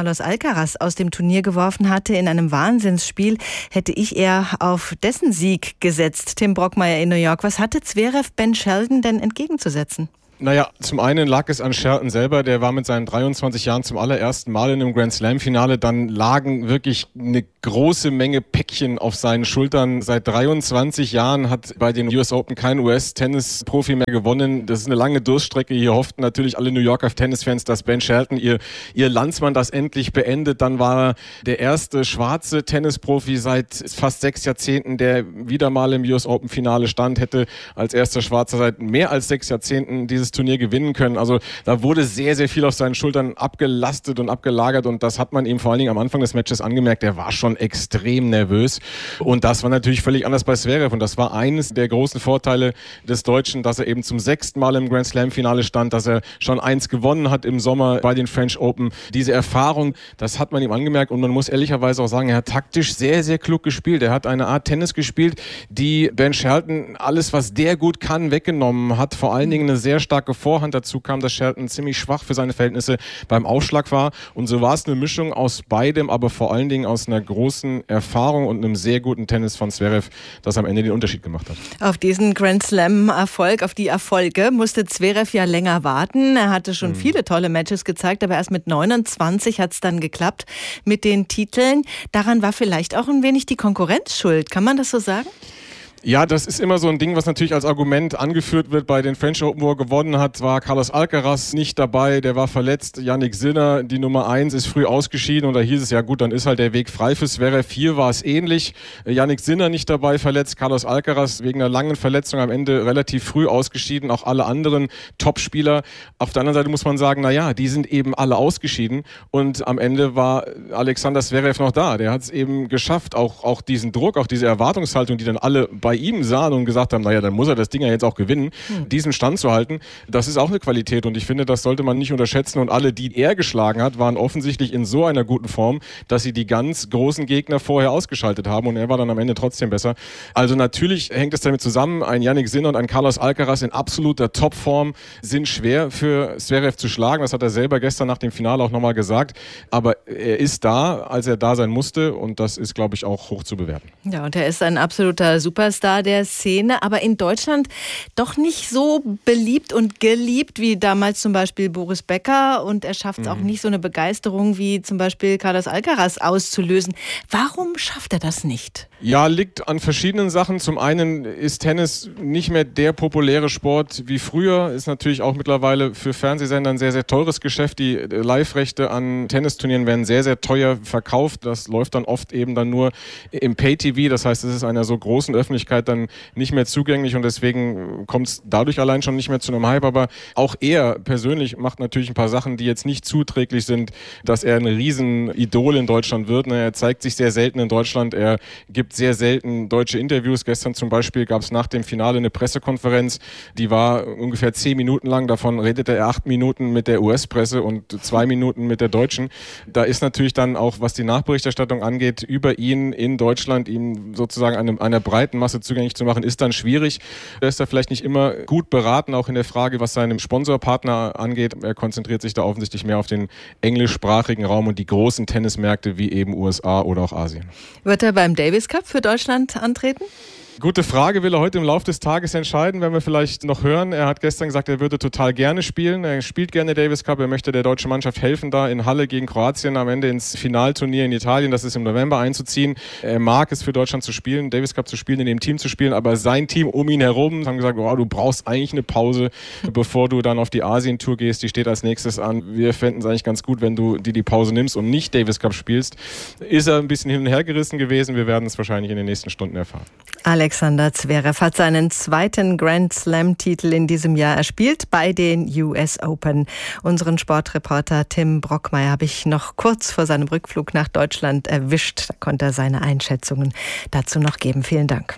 Carlos Alcaraz aus dem Turnier geworfen hatte in einem Wahnsinnsspiel, hätte ich eher auf dessen Sieg gesetzt. Tim Brockmeier in New York. Was hatte Zverev Ben Shelton denn entgegenzusetzen? Naja, zum einen lag es an Shelton selber, der war mit seinen 23 Jahren zum allerersten Mal in einem Grand Slam-Finale. Dann lagen wirklich eine große Menge Päckchen auf seinen Schultern. Seit 23 Jahren hat bei den US Open kein US-Tennis-Profi mehr gewonnen. Das ist eine lange Durststrecke. Hier hofften natürlich alle New Yorker Tennisfans, dass Ben Shelton, ihr Landsmann, das endlich beendet. Dann war er der erste schwarze Tennisprofi seit fast 6 Jahrzehnten, der wieder mal im US Open-Finale stand, hätte als erster Schwarzer seit mehr als 6 Jahrzehnten dieses Turnier gewinnen können. Also da wurde sehr, sehr viel auf seinen Schultern abgelastet und abgelagert und das hat man ihm vor allen Dingen am Anfang des Matches angemerkt. Er war schon extrem nervös und das war natürlich völlig anders bei Zverev und das war eines der großen Vorteile des Deutschen, dass er eben zum 6. Mal im Grand Slam Finale stand, dass er schon 1 gewonnen hat im Sommer bei den French Open. Diese Erfahrung, das hat man ihm angemerkt und man muss ehrlicherweise auch sagen, er hat taktisch sehr, sehr klug gespielt. Er hat eine Art Tennis gespielt, die Ben Shelton alles, was der gut kann, weggenommen hat. Vor allen Dingen eine sehr starke Vorhand. Dazu kam, dass Shelton ziemlich schwach für seine Verhältnisse beim Aufschlag war. Und so war es eine Mischung aus beidem, aber vor allen Dingen aus einer großen Erfahrung und einem sehr guten Tennis von Zverev, das am Ende den Unterschied gemacht hat. Auf diesen Grand Slam-Erfolg, auf die Erfolge, musste Zverev ja länger warten. Er hatte schon viele tolle Matches gezeigt, aber erst mit 29 hat es dann geklappt mit den Titeln. Daran war vielleicht auch ein wenig die Konkurrenz schuld. Kann man das so sagen? Ja, das ist immer so ein Ding, was natürlich als Argument angeführt wird. Bei den French Open, wo er gewonnen hat, war Carlos Alcaraz nicht dabei, der war verletzt. Jannik Sinner, die Nummer 1, ist früh ausgeschieden und da hieß es, ja gut, dann ist halt der Weg frei für Zverev. Hier war es ähnlich. Jannik Sinner nicht dabei, verletzt. Carlos Alcaraz wegen einer langen Verletzung am Ende relativ früh ausgeschieden. Auch alle anderen Topspieler. Auf der anderen Seite muss man sagen, naja, die sind eben alle ausgeschieden und am Ende war Alexander Zverev noch da. Der hat es eben geschafft, auch diesen Druck, auch diese Erwartungshaltung, die dann alle bei ihm sahen und gesagt haben, naja, dann muss er das Ding ja jetzt auch gewinnen, diesen Stand zu halten, das ist auch eine Qualität und ich finde, das sollte man nicht unterschätzen und alle, die er geschlagen hat, waren offensichtlich in so einer guten Form, dass sie die ganz großen Gegner vorher ausgeschaltet haben und er war dann am Ende trotzdem besser. Also natürlich hängt es damit zusammen, ein Jannik Sinner und ein Carlos Alcaraz in absoluter Topform sind schwer für Zverev zu schlagen, das hat er selber gestern nach dem Finale auch nochmal gesagt, aber er ist da, als er da sein musste und das ist, glaube ich, auch hoch zu bewerten. Ja, und er ist ein absoluter Superstar der Szene, aber in Deutschland doch nicht so beliebt und geliebt wie damals zum Beispiel Boris Becker und er schafft es auch nicht so eine Begeisterung wie zum Beispiel Carlos Alcaraz auszulösen. Warum schafft er das nicht? Ja, liegt an verschiedenen Sachen. Zum einen ist Tennis nicht mehr der populäre Sport wie früher. Ist natürlich auch mittlerweile für Fernsehsender ein sehr, sehr teures Geschäft. Die Live-Rechte an Tennisturnieren werden sehr, sehr teuer verkauft. Das läuft dann oft eben dann nur im Pay-TV. Das heißt, es ist einer so großen Öffentlichkeit dann nicht mehr zugänglich und deswegen kommt es dadurch allein schon nicht mehr zu einem Hype. Aber auch er persönlich macht natürlich ein paar Sachen, die jetzt nicht zuträglich sind, dass er ein Riesenidol in Deutschland wird. Er zeigt sich sehr selten in Deutschland. Er gibt sehr selten deutsche Interviews. Gestern zum Beispiel gab es nach dem Finale eine Pressekonferenz, die war ungefähr 10 Minuten lang. Davon redete er 8 Minuten mit der US-Presse und 2 Minuten mit der deutschen. Da ist natürlich dann auch, was die Nachberichterstattung angeht, über ihn in Deutschland, ihm sozusagen einer breiten Masse zugänglich zu machen, ist dann schwierig. Er ist da vielleicht nicht immer gut beraten, auch in der Frage, was seinen Sponsorpartner angeht. Er konzentriert sich da offensichtlich mehr auf den englischsprachigen Raum und die großen Tennismärkte wie eben USA oder auch Asien. Wird er beim Davis Cup für Deutschland antreten? Gute Frage, will er heute im Laufe des Tages entscheiden, werden wir vielleicht noch hören. Er hat gestern gesagt, er würde total gerne spielen. Er spielt gerne Davis Cup, er möchte der deutschen Mannschaft helfen, da in Halle gegen Kroatien am Ende ins Finalturnier in Italien, das ist im November, einzuziehen. Er mag es für Deutschland zu spielen, Davis Cup zu spielen, in dem Team zu spielen, aber sein Team um ihn herum haben gesagt, oh, du brauchst eigentlich eine Pause, bevor du dann auf die Asien-Tour gehst, die steht als nächstes an. Wir fänden es eigentlich ganz gut, wenn du dir die Pause nimmst und nicht Davis Cup spielst. Ist er ein bisschen hin und her gerissen gewesen, wir werden es wahrscheinlich in den nächsten Stunden erfahren. Alexander Zverev hat seinen 2. Grand Slam-Titel in diesem Jahr erspielt bei den US Open. Unseren Sportreporter Tim Brockmeier habe ich noch kurz vor seinem Rückflug nach Deutschland erwischt. Da konnte er seine Einschätzungen dazu noch geben. Vielen Dank.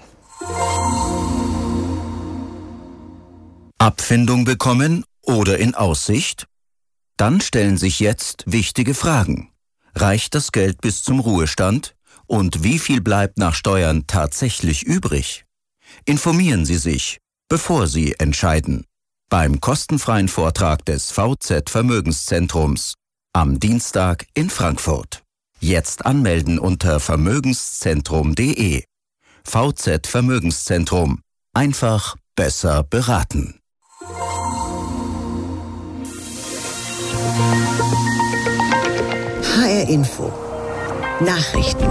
Abfindung bekommen oder in Aussicht? Dann stellen sich jetzt wichtige Fragen. Reicht das Geld bis zum Ruhestand? Und wie viel bleibt nach Steuern tatsächlich übrig? Informieren Sie sich, bevor Sie entscheiden. Beim kostenfreien Vortrag des VZ Vermögenszentrums. Am Dienstag in Frankfurt. Jetzt anmelden unter vermögenszentrum.de. VZ Vermögenszentrum. Einfach besser beraten. HR Info. Nachrichten.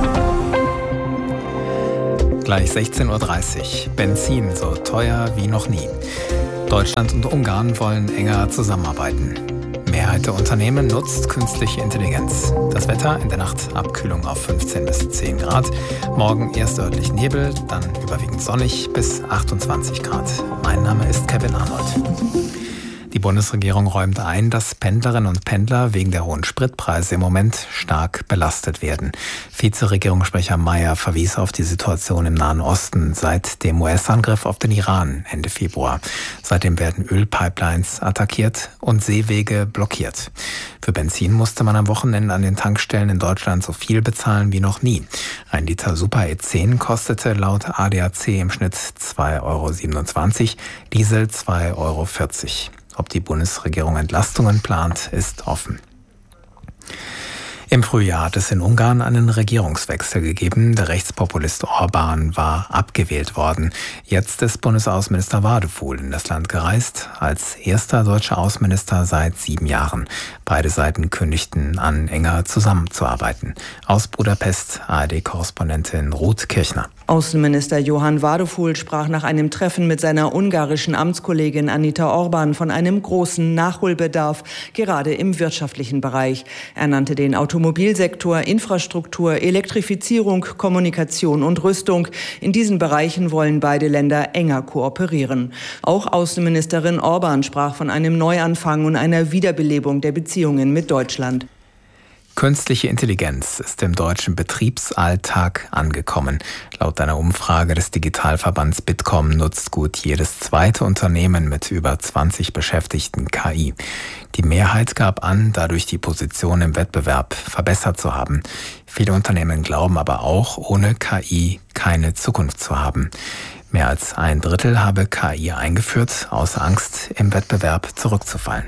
Gleich 16:30 Uhr. Benzin so teuer wie noch nie. Deutschland und Ungarn wollen enger zusammenarbeiten. Mehrheit der Unternehmen nutzt künstliche Intelligenz. Das Wetter in der Nacht Abkühlung auf 15 bis 10 Grad. Morgen erst örtlich Nebel, dann überwiegend sonnig bis 28 Grad. Mein Name ist Kevin Arnold. Die Bundesregierung räumt ein, dass Pendlerinnen und Pendler wegen der hohen Spritpreise im Moment stark belastet werden. Vizeregierungssprecher Mayer verwies auf die Situation im Nahen Osten seit dem US-Angriff auf den Iran Ende Februar. Seitdem werden Ölpipelines attackiert und Seewege blockiert. Für Benzin musste man am Wochenende an den Tankstellen in Deutschland so viel bezahlen wie noch nie. Ein Liter Super E10 kostete laut ADAC im Schnitt 2,27 €, Diesel 2,40 €. Ob die Bundesregierung Entlastungen plant, ist offen. Im Frühjahr hat es in Ungarn einen Regierungswechsel gegeben. Der Rechtspopulist Orbán war abgewählt worden. Jetzt ist Bundesaußenminister Wadefuhl in das Land gereist, als erster deutscher Außenminister seit 7 Jahren. Beide Seiten kündigten an, enger zusammenzuarbeiten. Aus Budapest ARD-Korrespondentin Ruth Kirchner. Außenminister Johann Wadefuhl sprach nach einem Treffen mit seiner ungarischen Amtskollegin Anita Orban von einem großen Nachholbedarf, gerade im wirtschaftlichen Bereich. Er nannte den Automobilsektor, Infrastruktur, Elektrifizierung, Kommunikation und Rüstung. In diesen Bereichen wollen beide Länder enger kooperieren. Auch Außenministerin Orban sprach von einem Neuanfang und einer Wiederbelebung der Beziehungen mit Deutschland. Künstliche Intelligenz ist im deutschen Betriebsalltag angekommen. Laut einer Umfrage des Digitalverbands Bitkom nutzt gut jedes zweite Unternehmen mit über 20 Beschäftigten KI. Die Mehrheit gab an, dadurch die Position im Wettbewerb verbessert zu haben. Viele Unternehmen glauben aber auch, ohne KI keine Zukunft zu haben. Mehr als 1/3 habe KI eingeführt, aus Angst, im Wettbewerb zurückzufallen.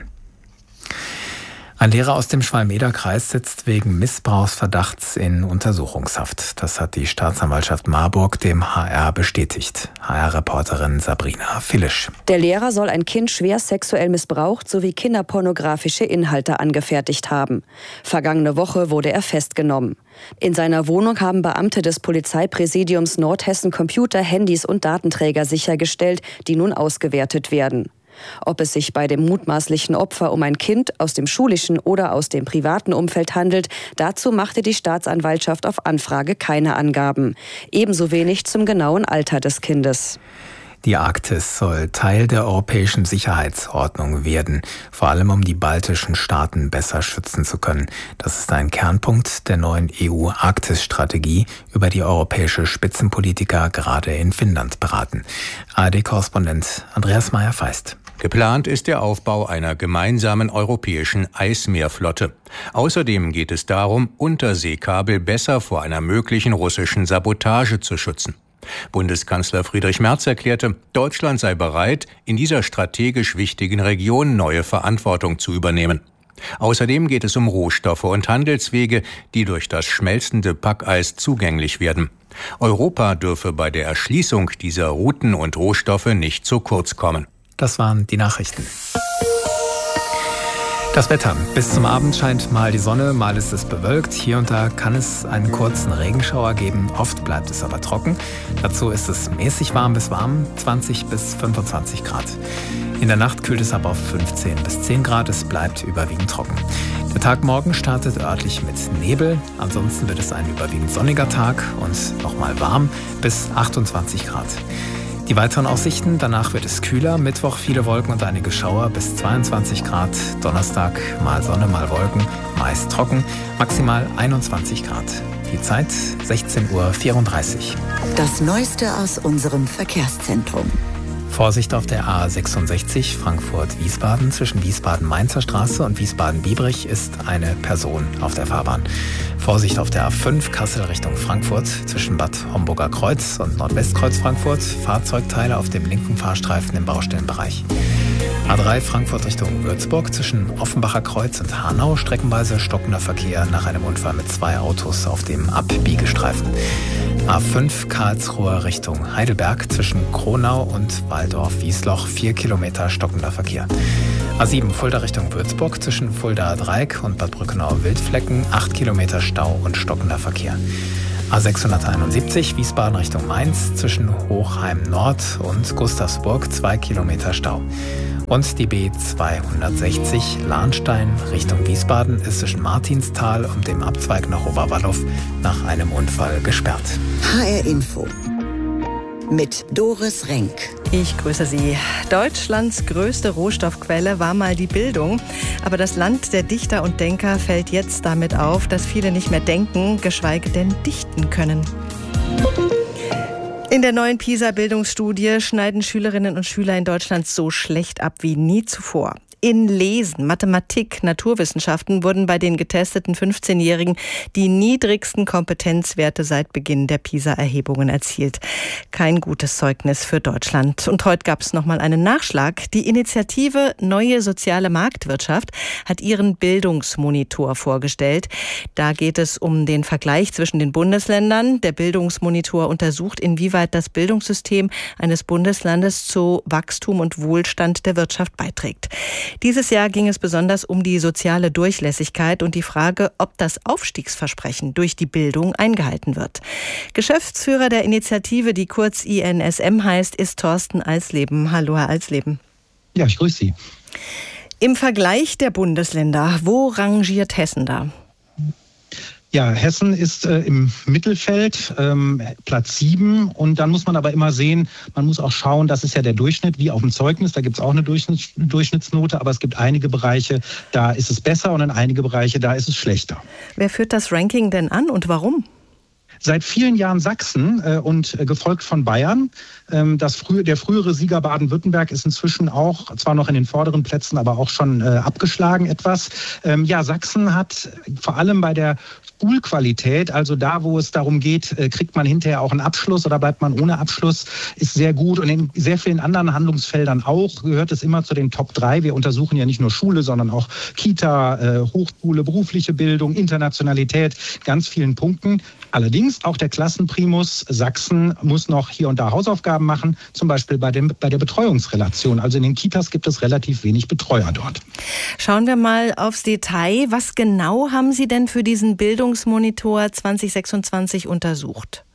Ein Lehrer aus dem Schwalm-Eder-Kreis sitzt wegen Missbrauchsverdachts in Untersuchungshaft. Das hat die Staatsanwaltschaft Marburg dem HR bestätigt. HR-Reporterin Sabrina Filisch. Der Lehrer soll ein Kind schwer sexuell missbraucht sowie kinderpornografische Inhalte angefertigt haben. Vergangene Woche wurde er festgenommen. In seiner Wohnung haben Beamte des Polizeipräsidiums Nordhessen Computer, Handys und Datenträger sichergestellt, die nun ausgewertet werden. Ob es sich bei dem mutmaßlichen Opfer um ein Kind aus dem schulischen oder aus dem privaten Umfeld handelt, dazu machte die Staatsanwaltschaft auf Anfrage keine Angaben. Ebenso wenig zum genauen Alter des Kindes. Die Arktis soll Teil der europäischen Sicherheitsordnung werden, vor allem um die baltischen Staaten besser schützen zu können. Das ist ein Kernpunkt der neuen EU-Arktis-Strategie, über die europäische Spitzenpolitiker gerade in Finnland beraten. ARD-Korrespondent Andreas Meyer-Feist. Geplant ist der Aufbau einer gemeinsamen europäischen Eismeerflotte. Außerdem geht es darum, Unterseekabel besser vor einer möglichen russischen Sabotage zu schützen. Bundeskanzler Friedrich Merz erklärte, Deutschland sei bereit, in dieser strategisch wichtigen Region neue Verantwortung zu übernehmen. Außerdem geht es um Rohstoffe und Handelswege, die durch das schmelzende Packeis zugänglich werden. Europa dürfe bei der Erschließung dieser Routen und Rohstoffe nicht zu kurz kommen. Das waren die Nachrichten. Das Wetter. Bis zum Abend scheint mal die Sonne, mal ist es bewölkt. Hier und da kann es einen kurzen Regenschauer geben. Oft bleibt es aber trocken. Dazu ist es mäßig warm bis warm, 20 bis 25 Grad. In der Nacht kühlt es ab auf 15 bis 10 Grad. Es bleibt überwiegend trocken. Der Tag morgen startet örtlich mit Nebel. Ansonsten wird es ein überwiegend sonniger Tag und nochmal warm bis 28 Grad. Die weiteren Aussichten, danach wird es kühler, Mittwoch viele Wolken und einige Schauer bis 22 Grad, Donnerstag mal Sonne, mal Wolken, meist trocken, maximal 21 Grad. Die Zeit 16:34 Uhr. Das Neueste aus unserem Verkehrszentrum. Vorsicht auf der A66 Frankfurt-Wiesbaden. Zwischen Wiesbaden-Mainzer Straße und Wiesbaden-Biebrich ist eine Person auf der Fahrbahn. Vorsicht auf der A5 Kassel Richtung Frankfurt. Zwischen Bad Homburger Kreuz und Nordwestkreuz Frankfurt. Fahrzeugteile auf dem linken Fahrstreifen im Baustellenbereich. A3 Frankfurt Richtung Würzburg zwischen Offenbacher Kreuz und Hanau streckenweise stockender Verkehr nach einem Unfall mit 2 Autos auf dem Abbiegestreifen. A5 Karlsruhe Richtung Heidelberg zwischen Kronau und Waldorf-Wiesloch 4 Kilometer stockender Verkehr. A7 Fulda Richtung Würzburg zwischen Fulda Dreieck und Bad Brückenau-Wildflecken 8 Kilometer Stau und stockender Verkehr. A671 Wiesbaden Richtung Mainz zwischen Hochheim Nord und Gustavsburg 2 Kilometer Stau. Und die B260 Lahnstein Richtung Wiesbaden ist zwischen Martinsthal und dem Abzweig nach Oberwallow nach einem Unfall gesperrt. HR Info mit Doris Renk. Ich grüße Sie. Deutschlands größte Rohstoffquelle war mal die Bildung. Aber das Land der Dichter und Denker fällt jetzt damit auf, dass viele nicht mehr denken, geschweige denn dichten können. In der neuen PISA-Bildungsstudie schneiden Schülerinnen und Schüler in Deutschland so schlecht ab wie nie zuvor. In Lesen, Mathematik, Naturwissenschaften wurden bei den getesteten 15-Jährigen die niedrigsten Kompetenzwerte seit Beginn der PISA-Erhebungen erzielt. Kein gutes Zeugnis für Deutschland. Und heute gab es nochmal einen Nachschlag. Die Initiative Neue Soziale Marktwirtschaft hat ihren Bildungsmonitor vorgestellt. Da geht es um den Vergleich zwischen den Bundesländern. Der Bildungsmonitor untersucht, inwieweit das Bildungssystem eines Bundeslandes zu Wachstum und Wohlstand der Wirtschaft beiträgt. Dieses Jahr ging es besonders um die soziale Durchlässigkeit und die Frage, ob das Aufstiegsversprechen durch die Bildung eingehalten wird. Geschäftsführer der Initiative, die kurz INSM heißt, ist Thorsten Alsleben. Hallo, Herr Alsleben. Ja, ich grüße Sie. Im Vergleich der Bundesländer, wo rangiert Hessen da? Ja, Hessen ist im Mittelfeld, Platz 7. Und dann muss man aber immer sehen, man muss auch schauen, das ist ja der Durchschnitt, wie auf dem Zeugnis. Da gibt es auch eine Durchschnittsnote, aber es gibt einige Bereiche, da ist es besser und in einige Bereiche, da ist es schlechter. Wer führt das Ranking denn an und warum? Seit vielen Jahren Sachsen und gefolgt von Bayern. Der frühere Sieger Baden-Württemberg ist inzwischen auch, zwar noch in den vorderen Plätzen, aber auch schon abgeschlagen etwas. Sachsen hat vor allem bei der Schulqualität, also da, wo es darum geht, kriegt man hinterher auch einen Abschluss oder bleibt man ohne Abschluss, ist sehr gut. Und in sehr vielen anderen Handlungsfeldern auch gehört es immer zu den Top 3. Wir untersuchen ja nicht nur Schule, sondern auch Kita, Hochschule, berufliche Bildung, Internationalität, ganz vielen Punkten. Allerdings auch der Klassenprimus Sachsen muss noch hier und da Hausaufgaben machen, zum Beispiel bei der Betreuungsrelation. Also in den Kitas gibt es relativ wenig Betreuer dort. Schauen wir mal aufs Detail. Was genau haben Sie denn für diesen Bildungsmonitor 2026 untersucht?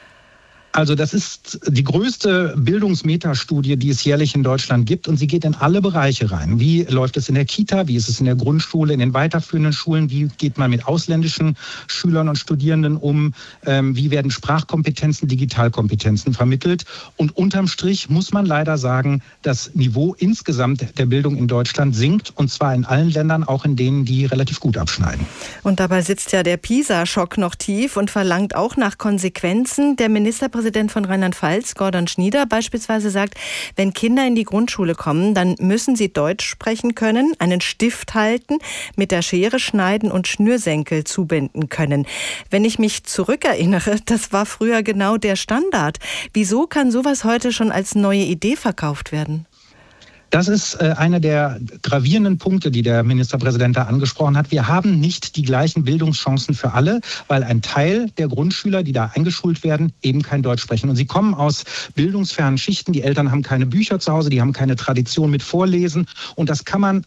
Also das ist die größte Bildungsmetastudie, die es jährlich in Deutschland gibt, und sie geht in alle Bereiche rein. Wie läuft es in der Kita, wie ist es in der Grundschule, in den weiterführenden Schulen, wie geht man mit ausländischen Schülern und Studierenden um, wie werden Sprachkompetenzen, Digitalkompetenzen vermittelt. Und unterm Strich muss man leider sagen, das Niveau insgesamt der Bildung in Deutschland sinkt, und zwar in allen Ländern, auch in denen, die relativ gut abschneiden. Und dabei sitzt ja der PISA-Schock noch tief und verlangt auch nach Konsequenzen. Der Ministerpräsident von Rheinland-Pfalz, Gordon Schnieder, beispielsweise sagt, wenn Kinder in die Grundschule kommen, dann müssen sie Deutsch sprechen können, einen Stift halten, mit der Schere schneiden und Schnürsenkel zubinden können. Wenn ich mich zurückerinnere, das war früher genau der Standard. Wieso kann sowas heute schon als neue Idee verkauft werden? Das ist einer der gravierenden Punkte, die der Ministerpräsident da angesprochen hat. Wir haben nicht die gleichen Bildungschancen für alle, weil ein Teil der Grundschüler, die da eingeschult werden, eben kein Deutsch sprechen. Und sie kommen aus bildungsfernen Schichten. Die Eltern haben keine Bücher zu Hause, die haben keine Tradition mit Vorlesen. Und das kann man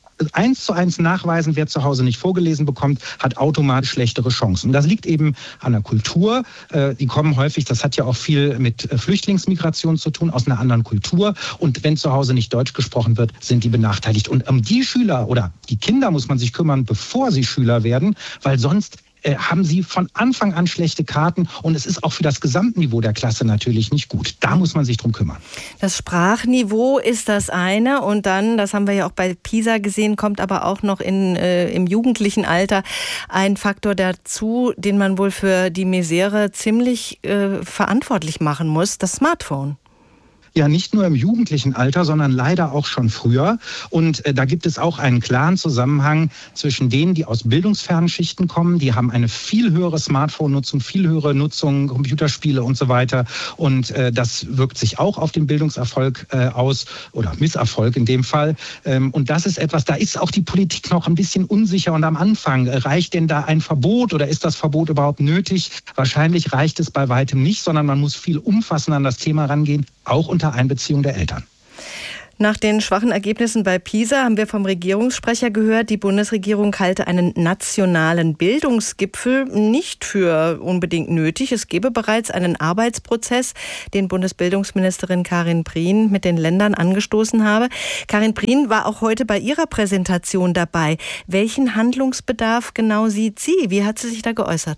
1:1 nachweisen, wer zu Hause nicht vorgelesen bekommt, hat automatisch schlechtere Chancen. Das liegt eben an der Kultur. Die kommen häufig, das hat ja auch viel mit Flüchtlingsmigration zu tun, aus einer anderen Kultur. Und wenn zu Hause nicht Deutsch gesprochen wird, sind die benachteiligt. Und um die Schüler oder die Kinder muss man sich kümmern, bevor sie Schüler werden, weil sonst haben sie von Anfang an schlechte Karten, und es ist auch für das Gesamtniveau der Klasse natürlich nicht gut. Da muss man sich drum kümmern. Das Sprachniveau ist das eine, und dann, das haben wir ja auch bei PISA gesehen, kommt aber auch noch im jugendlichen Alter ein Faktor dazu, den man wohl für die Misere ziemlich verantwortlich machen muss, das Smartphone. Ja, nicht nur im jugendlichen Alter, sondern leider auch schon früher. Und da gibt es auch einen klaren Zusammenhang zwischen denen, die aus bildungsfernen Schichten kommen. Die haben eine viel höhere Smartphone-Nutzung, viel höhere Nutzung, Computerspiele und so weiter. Und das wirkt sich auch auf den Bildungserfolg aus oder Misserfolg in dem Fall. Und das ist etwas, da ist auch die Politik noch ein bisschen unsicher. Und am Anfang, reicht denn da ein Verbot oder ist das Verbot überhaupt nötig? Wahrscheinlich reicht es bei weitem nicht, sondern man muss viel umfassender an das Thema rangehen, auch unter Einbeziehung der Eltern. Nach den schwachen Ergebnissen bei PISA haben wir vom Regierungssprecher gehört, die Bundesregierung halte einen nationalen Bildungsgipfel nicht für unbedingt nötig. Es gebe bereits einen Arbeitsprozess, den Bundesbildungsministerin Karin Prien mit den Ländern angestoßen habe. Karin Prien war auch heute bei ihrer Präsentation dabei. Welchen Handlungsbedarf genau sieht sie? Wie hat sie sich da geäußert?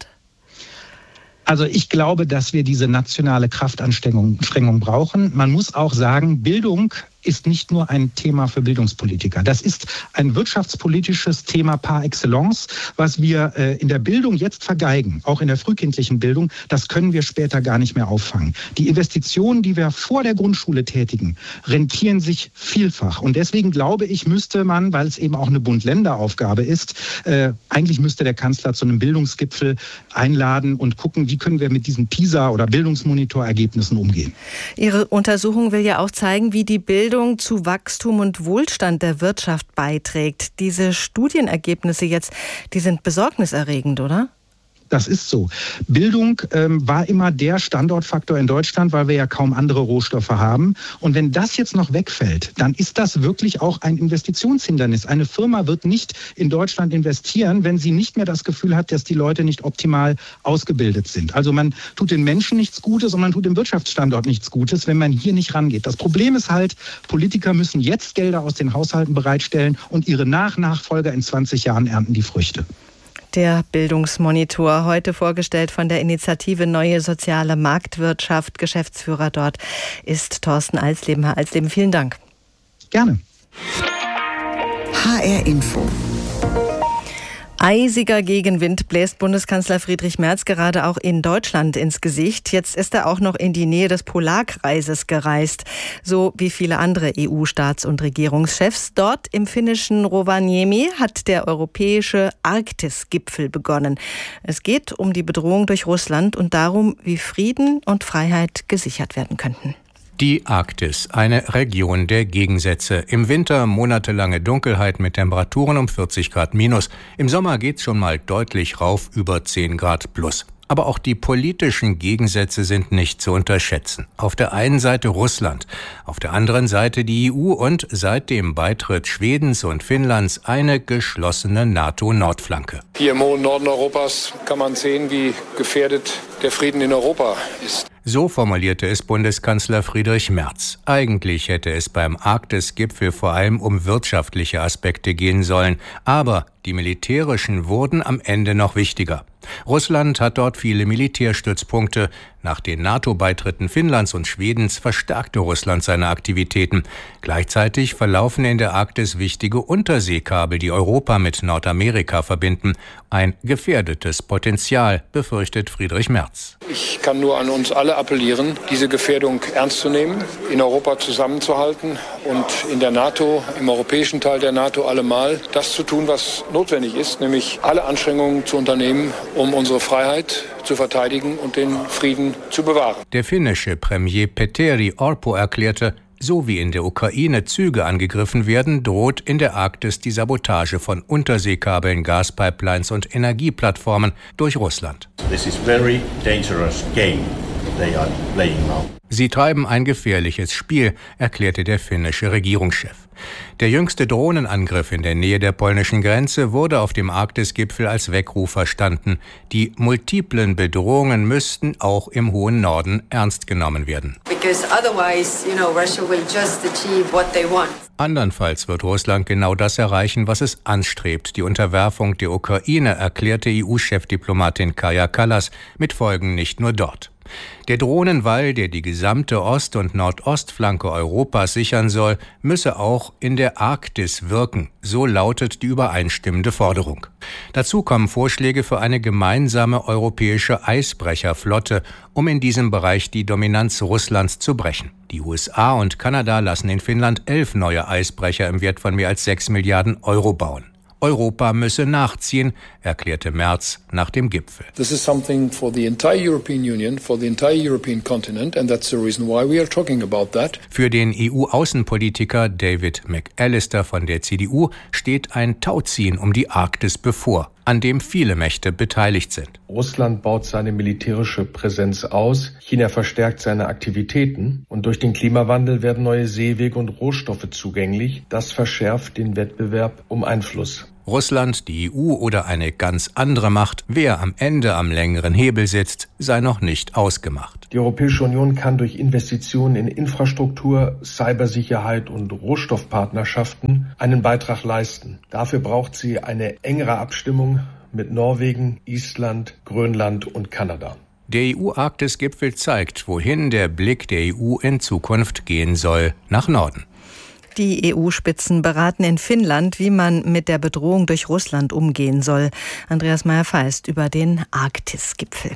Also ich glaube, dass wir diese nationale Kraftanstrengung brauchen. Man muss auch sagen, Bildung ist nicht nur ein Thema für Bildungspolitiker. Das ist ein wirtschaftspolitisches Thema par excellence, was wir in der Bildung jetzt vergeigen, auch in der frühkindlichen Bildung. Das können wir später gar nicht mehr auffangen. Die Investitionen, die wir vor der Grundschule tätigen, rentieren sich vielfach. Und deswegen glaube ich, müsste man, weil es eben auch eine Bund-Länder-Aufgabe ist, eigentlich müsste der Kanzler zu einem Bildungsgipfel einladen und gucken, wie können wir mit diesen PISA- oder Bildungsmonitorergebnissen umgehen. Ihre Untersuchung will ja auch zeigen, wie die Bildung zu Wachstum und Wohlstand der Wirtschaft beiträgt. Diese Studienergebnisse jetzt, die sind besorgniserregend, oder? Das ist so. Bildung war immer der Standortfaktor in Deutschland, weil wir ja kaum andere Rohstoffe haben. Und wenn das jetzt noch wegfällt, dann ist das wirklich auch ein Investitionshindernis. Eine Firma wird nicht in Deutschland investieren, wenn sie nicht mehr das Gefühl hat, dass die Leute nicht optimal ausgebildet sind. Also man tut den Menschen nichts Gutes und man tut dem Wirtschaftsstandort nichts Gutes, wenn man hier nicht rangeht. Das Problem ist halt, Politiker müssen jetzt Gelder aus den Haushalten bereitstellen und ihre Nachfolger in 20 Jahren ernten die Früchte. Der Bildungsmonitor, heute vorgestellt von der Initiative Neue Soziale Marktwirtschaft. Geschäftsführer dort ist Thorsten Alsleben. Herr Alsleben, vielen Dank. Gerne. HR Info. Eisiger Gegenwind bläst Bundeskanzler Friedrich Merz gerade auch in Deutschland ins Gesicht. Jetzt ist er auch noch in die Nähe des Polarkreises gereist, so wie viele andere EU-Staats- und Regierungschefs. Dort im finnischen Rovaniemi hat der europäische Arktis-Gipfel begonnen. Es geht um die Bedrohung durch Russland und darum, wie Frieden und Freiheit gesichert werden könnten. Die Arktis, eine Region der Gegensätze. Im Winter monatelange Dunkelheit mit Temperaturen um 40 Grad minus. Im Sommer geht's schon mal deutlich rauf, über 10 Grad plus. Aber auch die politischen Gegensätze sind nicht zu unterschätzen. Auf der einen Seite Russland, auf der anderen Seite die EU und seit dem Beitritt Schwedens und Finnlands eine geschlossene NATO-Nordflanke. Hier im hohen Norden Europas kann man sehen, wie gefährdet der Frieden in Europa ist. So formulierte es Bundeskanzler Friedrich Merz. Eigentlich hätte es beim Arktis-Gipfel vor allem um wirtschaftliche Aspekte gehen sollen. Aber die militärischen wurden am Ende noch wichtiger. Russland hat dort viele Militärstützpunkte. Nach den NATO-Beitritten Finnlands und Schwedens verstärkte Russland seine Aktivitäten. Gleichzeitig verlaufen in der Arktis wichtige Unterseekabel, die Europa mit Nordamerika verbinden. Ein gefährdetes Potenzial, befürchtet Friedrich Merz. Ich kann nur an uns alle appellieren, diese Gefährdung ernst zu nehmen, in Europa zusammenzuhalten und in der NATO, im europäischen Teil der NATO allemal das zu tun, was notwendig ist, nämlich alle Anstrengungen zu unternehmen, um unsere Freiheit zu verteidigen und den Frieden zu bewahren. Der finnische Premier Petteri Orpo erklärte, so wie in der Ukraine Züge angegriffen werden, droht in der Arktis die Sabotage von Unterseekabeln, Gaspipelines und Energieplattformen durch Russland. This is very dangerous game they are playing now. Sie treiben ein gefährliches Spiel, erklärte der finnische Regierungschef. Der jüngste Drohnenangriff in der Nähe der polnischen Grenze wurde auf dem Arktis-Gipfel als Weckruf verstanden. Die multiplen Bedrohungen müssten auch im hohen Norden ernst genommen werden. Andernfalls wird Russland genau das erreichen, was es anstrebt. Die Unterwerfung der Ukraine, erklärte EU-Chefdiplomatin Kaja Kallas, mit Folgen nicht nur dort. Der Drohnenwall, der die gesamte Ost- und Nordostflanke Europas sichern soll, müsse auch in der Arktis wirken, so lautet die übereinstimmende Forderung. Dazu kommen Vorschläge für eine gemeinsame europäische Eisbrecherflotte, um in diesem Bereich die Dominanz Russlands zu brechen. Die USA und Kanada lassen in Finnland 11 neue Eisbrecher im Wert von mehr als 6 Milliarden Euro bauen. Europa müsse nachziehen, erklärte Merz nach dem Gipfel. This is something for the entire European Union, for the entire European continent, and that's the reason why we are talking about that. Für den EU-Außenpolitiker David McAllister von der CDU steht ein Tauziehen um die Arktis bevor, an dem viele Mächte beteiligt sind. Russland baut seine militärische Präsenz aus, China verstärkt seine Aktivitäten und durch den Klimawandel werden neue Seewege und Rohstoffe zugänglich. Das verschärft den Wettbewerb um Einfluss. Russland, die EU oder eine ganz andere Macht, wer am Ende am längeren Hebel sitzt, sei noch nicht ausgemacht. Die Europäische Union kann durch Investitionen in Infrastruktur, Cybersicherheit und Rohstoffpartnerschaften einen Beitrag leisten. Dafür braucht sie eine engere Abstimmung mit Norwegen, Island, Grönland und Kanada. Der EU-Arktis-Gipfel zeigt, wohin der Blick der EU in Zukunft gehen soll, nach Norden. Die EU-Spitzen beraten in Finnland, wie man mit der Bedrohung durch Russland umgehen soll. Andreas Meyer-Feist über den Arktis-Gipfel.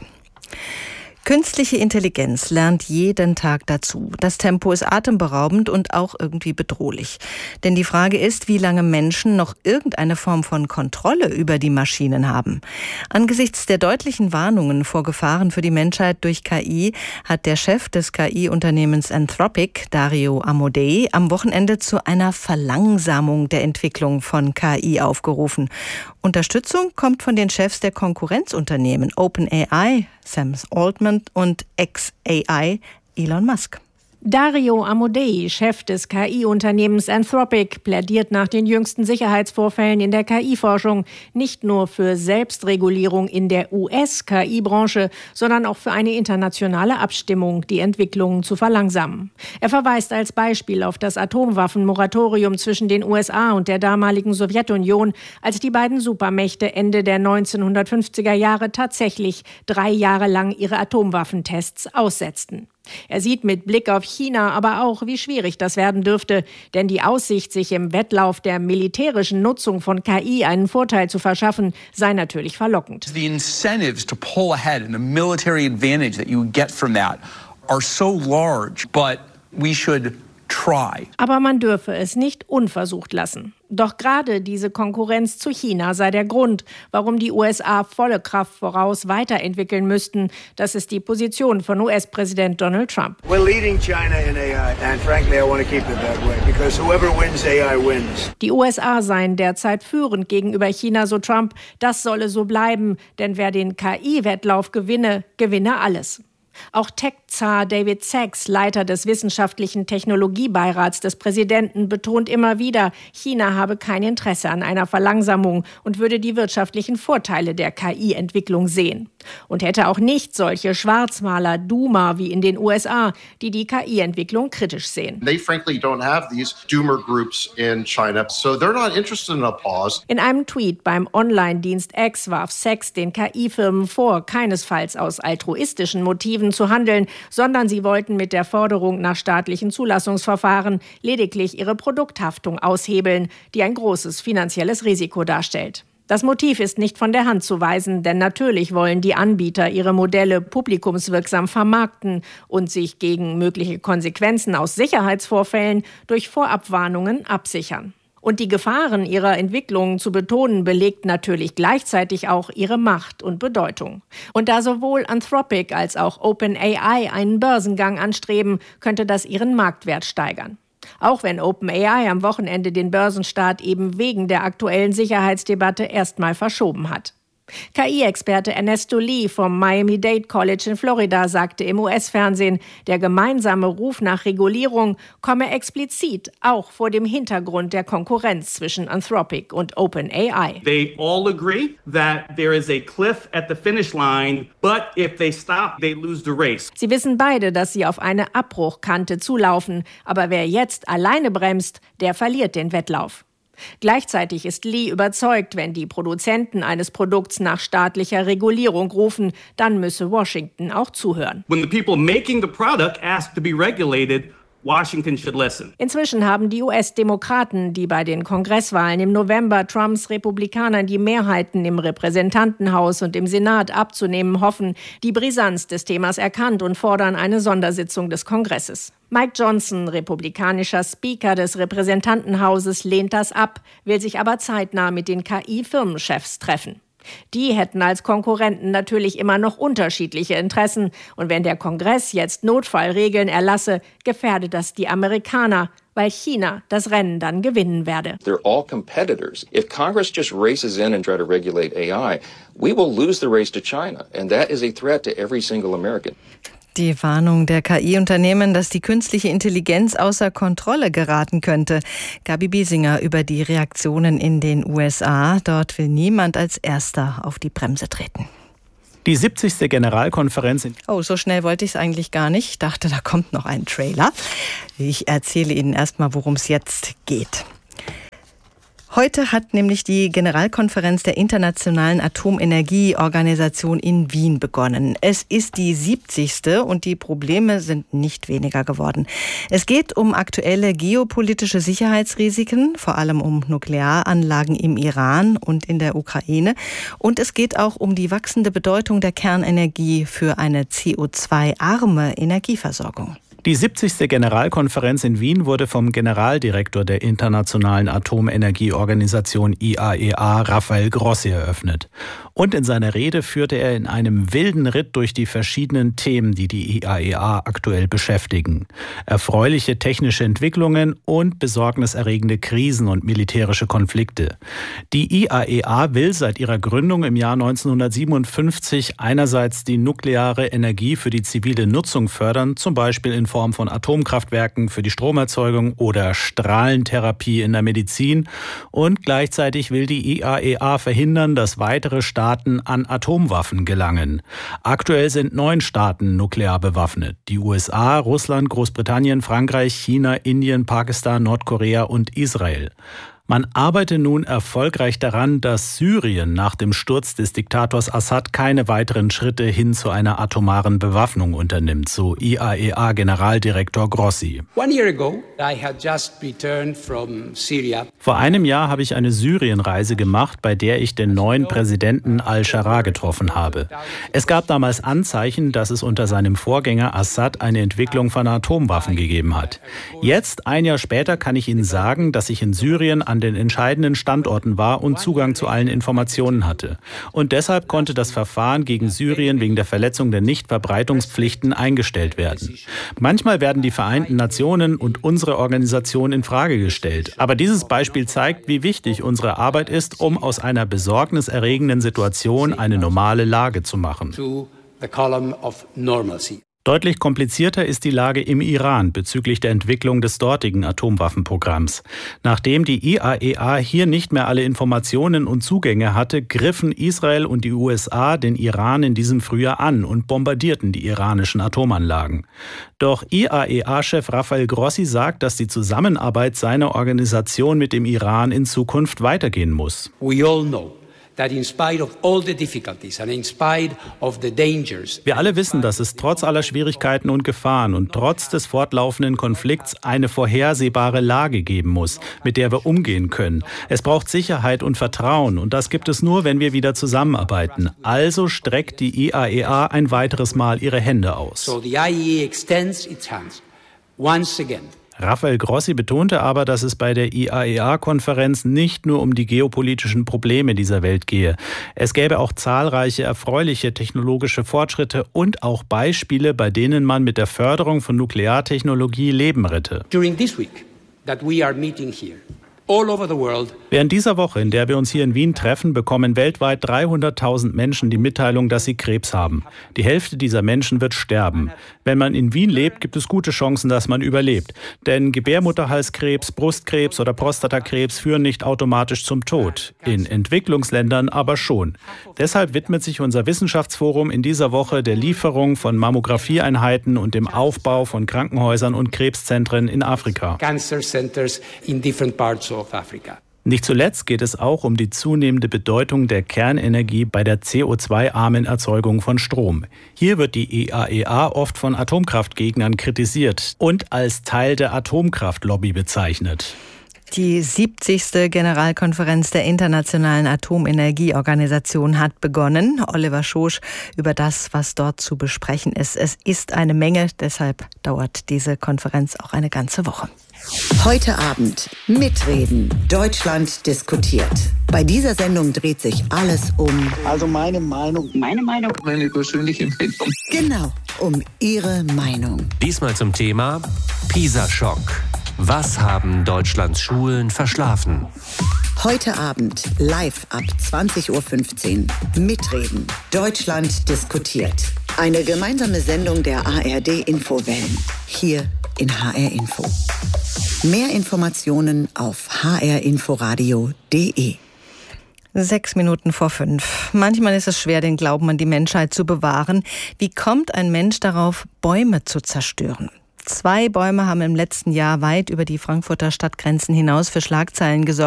Künstliche Intelligenz lernt jeden Tag dazu. Das Tempo ist atemberaubend und auch irgendwie bedrohlich. Denn die Frage ist, wie lange Menschen noch irgendeine Form von Kontrolle über die Maschinen haben. Angesichts der deutlichen Warnungen vor Gefahren für die Menschheit durch KI hat der Chef des KI-Unternehmens Anthropic, Dario Amodei, am Wochenende zu einer Verlangsamung der Entwicklung von KI aufgerufen. Unterstützung kommt von den Chefs der Konkurrenzunternehmen OpenAI, Sam Altman und xAI, Elon Musk. Dario Amodei, Chef des KI-Unternehmens Anthropic, plädiert nach den jüngsten Sicherheitsvorfällen in der KI-Forschung nicht nur für Selbstregulierung in der US-KI-Branche, sondern auch für eine internationale Abstimmung, die Entwicklungen zu verlangsamen. Er verweist als Beispiel auf das Atomwaffenmoratorium zwischen den USA und der damaligen Sowjetunion, als die beiden Supermächte Ende der 1950er Jahre tatsächlich 3 Jahre lang ihre Atomwaffentests aussetzten. Er sieht mit Blick auf China aber auch, wie schwierig das werden dürfte, denn die Aussicht, sich im Wettlauf der militärischen Nutzung von KI einen Vorteil zu verschaffen, sei natürlich verlockend. The incentives to pull ahead and the military advantage that you get from that are so large, but we should try. Aber man dürfe es nicht unversucht lassen. Doch gerade diese Konkurrenz zu China sei der Grund, warum die USA volle Kraft voraus weiterentwickeln müssten. Das ist die Position von US-Präsident Donald Trump. We're leading China in AI and frankly I want to keep it that way because whoever wins AI wins. Die USA seien derzeit führend gegenüber China, so Trump. Das solle so bleiben, denn wer den KI-Wettlauf gewinne, gewinne alles. Auch Tech-Zar David Sachs, Leiter des wissenschaftlichen Technologiebeirats des Präsidenten, betont immer wieder, China habe kein Interesse an einer Verlangsamung und würde die wirtschaftlichen Vorteile der KI-Entwicklung sehen. Und hätte auch nicht solche Schwarzmaler, Doomer wie in den USA, die die KI-Entwicklung kritisch sehen. They frankly don't have these doomer groups in China, so they're not interested in a pause. In einem Tweet beim Online-Dienst X warf Sachs den KI-Firmen vor, keinesfalls aus altruistischen Motiven zu handeln, sondern sie wollten mit der Forderung nach staatlichen Zulassungsverfahren lediglich ihre Produkthaftung aushebeln, die ein großes finanzielles Risiko darstellt. Das Motiv ist nicht von der Hand zu weisen, denn natürlich wollen die Anbieter ihre Modelle publikumswirksam vermarkten und sich gegen mögliche Konsequenzen aus Sicherheitsvorfällen durch Vorabwarnungen absichern. Und die Gefahren ihrer Entwicklungen zu betonen, belegt natürlich gleichzeitig auch ihre Macht und Bedeutung. Und da sowohl Anthropic als auch OpenAI einen Börsengang anstreben, könnte das ihren Marktwert steigern. Auch wenn OpenAI am Wochenende den Börsenstart eben wegen der aktuellen Sicherheitsdebatte erstmal verschoben hat. KI-Experte Ernesto Lee vom Miami-Dade College in Florida sagte im US-Fernsehen, der gemeinsame Ruf nach Regulierung komme explizit auch vor dem Hintergrund der Konkurrenz zwischen Anthropic und OpenAI. They all agree that there is a cliff at the finish line, but if they stop, they lose the race. Sie wissen beide, dass sie auf eine Abbruchkante zulaufen, aber wer jetzt alleine bremst, der verliert den Wettlauf. Gleichzeitig ist Lee überzeugt, wenn die Produzenten eines Produkts nach staatlicher Regulierung rufen, dann müsse Washington auch zuhören. When the people making the product ask to be regulated, Washington should listen. Inzwischen haben die US-Demokraten, die bei den Kongresswahlen im November Trumps Republikanern die Mehrheiten im Repräsentantenhaus und im Senat abzunehmen hoffen, die Brisanz des Themas erkannt und fordern eine Sondersitzung des Kongresses. Mike Johnson, republikanischer Speaker des Repräsentantenhauses, lehnt das ab, will sich aber zeitnah mit den KI-Firmenchefs treffen. Die hätten als Konkurrenten natürlich immer noch unterschiedliche Interessen. Und wenn der Kongress jetzt Notfallregeln erlasse, gefährde das die Amerikaner, weil China das Rennen dann gewinnen werde. They're all competitors. If Congress just races in and try to regulate AI, we will lose the race to China. And that is a threat to every single American. Die Warnung der KI-Unternehmen, dass die künstliche Intelligenz außer Kontrolle geraten könnte. Gabi Biesinger über die Reaktionen in den USA. Dort will niemand als Erster auf die Bremse treten. Die 70. Generalkonferenz. Oh, so schnell wollte ich es eigentlich gar nicht. Ich dachte, da kommt noch ein Trailer. Ich erzähle Ihnen erstmal, worum es jetzt geht. Heute hat nämlich die Generalkonferenz der Internationalen Atomenergieorganisation in Wien begonnen. Es ist die 70. und die Probleme sind nicht weniger geworden. Es geht um aktuelle geopolitische Sicherheitsrisiken, vor allem um Nuklearanlagen im Iran und in der Ukraine. Und es geht auch um die wachsende Bedeutung der Kernenergie für eine CO2-arme Energieversorgung. Die 70. Generalkonferenz in Wien wurde vom Generaldirektor der Internationalen Atomenergieorganisation IAEA, Rafael Grossi, eröffnet. Und in seiner Rede führte er in einem wilden Ritt durch die verschiedenen Themen, die die IAEA aktuell beschäftigen. Erfreuliche technische Entwicklungen und besorgniserregende Krisen und militärische Konflikte. Die IAEA will seit ihrer Gründung im Jahr 1957 einerseits die nukleare Energie für die zivile Nutzung fördern, zum Beispiel in Form von Atomkraftwerken für die Stromerzeugung oder Strahlentherapie in der Medizin. Und gleichzeitig will die IAEA verhindern, dass weitere Staaten an Atomwaffen gelangen. Aktuell sind 9 Staaten nuklear bewaffnet. Die USA, Russland, Großbritannien, Frankreich, China, Indien, Pakistan, Nordkorea und Israel. Man arbeite nun erfolgreich daran, dass Syrien nach dem Sturz des Diktators Assad keine weiteren Schritte hin zu einer atomaren Bewaffnung unternimmt, so IAEA-Generaldirektor Grossi. Vor einem Jahr habe ich eine Syrienreise gemacht, bei der ich den neuen Präsidenten al-Shara getroffen habe. Es gab damals Anzeichen, dass es unter seinem Vorgänger Assad eine Entwicklung von Atomwaffen gegeben hat. Jetzt, ein Jahr später, kann ich Ihnen sagen, dass ich in Syrien an den entscheidenden Standorten war und Zugang zu allen Informationen hatte. Und deshalb konnte das Verfahren gegen Syrien wegen der Verletzung der Nichtverbreitungspflichten eingestellt werden. Manchmal werden die Vereinten Nationen und unsere Organisation in Frage gestellt. Aber dieses Beispiel zeigt, wie wichtig unsere Arbeit ist, um aus einer besorgniserregenden Situation eine normale Lage zu machen. Deutlich komplizierter ist die Lage im Iran bezüglich der Entwicklung des dortigen Atomwaffenprogramms. Nachdem die IAEA hier nicht mehr alle Informationen und Zugänge hatte, griffen Israel und die USA den Iran in diesem Frühjahr an und bombardierten die iranischen Atomanlagen. Doch IAEA-Chef Rafael Grossi sagt, dass die Zusammenarbeit seiner Organisation mit dem Iran in Zukunft weitergehen muss. We all know. Wir alle wissen, dass es trotz aller Schwierigkeiten und Gefahren und trotz des fortlaufenden Konflikts eine vorhersehbare Lage geben muss, mit der wir umgehen können. Es braucht Sicherheit und Vertrauen und das gibt es nur, wenn wir wieder zusammenarbeiten. Also streckt die IAEA ein weiteres Mal ihre Hände aus. So the IAEA extends its hands once again. Rafael Grossi betonte aber, dass es bei der IAEA-Konferenz nicht nur um die geopolitischen Probleme dieser Welt gehe. Es gäbe auch zahlreiche erfreuliche technologische Fortschritte und auch Beispiele, bei denen man mit der Förderung von Nukleartechnologie Leben rette. During this week that we are meeting here. Während dieser Woche, in der wir uns hier in Wien treffen, bekommen weltweit 300.000 Menschen die Mitteilung, dass sie Krebs haben. Die Hälfte dieser Menschen wird sterben. Wenn man in Wien lebt, gibt es gute Chancen, dass man überlebt. Denn Gebärmutterhalskrebs, Brustkrebs oder Prostatakrebs führen nicht automatisch zum Tod. In Entwicklungsländern aber schon. Deshalb widmet sich unser Wissenschaftsforum in dieser Woche der Lieferung von Mammographieeinheiten und dem Aufbau von Krankenhäusern und Krebszentren in Afrika. Cancer centers in different parts of Africa. Nicht zuletzt geht es auch um die zunehmende Bedeutung der Kernenergie bei der CO2-armen Erzeugung von Strom. Hier wird die IAEA oft von Atomkraftgegnern kritisiert und als Teil der Atomkraftlobby bezeichnet. Die 70. Generalkonferenz der Internationalen Atomenergieorganisation hat begonnen. Oliver Schosch über das, was dort zu besprechen ist. Es ist eine Menge, deshalb dauert diese Konferenz auch eine ganze Woche. Heute Abend mitreden. Deutschland diskutiert. Bei dieser Sendung dreht sich alles um... Also meine Meinung. Meine Meinung. Meine persönliche Meinung. Genau, um Ihre Meinung. Diesmal zum Thema PISA-Schock. Was haben Deutschlands Schulen verschlafen? Heute Abend live ab 20:15 Uhr. Mitreden. Deutschland diskutiert. Eine gemeinsame Sendung der ARD-Infowellen. Hier in HR Info. Mehr Informationen auf hrinforadio.de. 5:06. Manchmal ist es schwer, den Glauben an die Menschheit zu bewahren. Wie kommt ein Mensch darauf, Bäume zu zerstören? 2 Bäume haben im letzten Jahr weit über die Frankfurter Stadtgrenzen hinaus für Schlagzeilen gesorgt.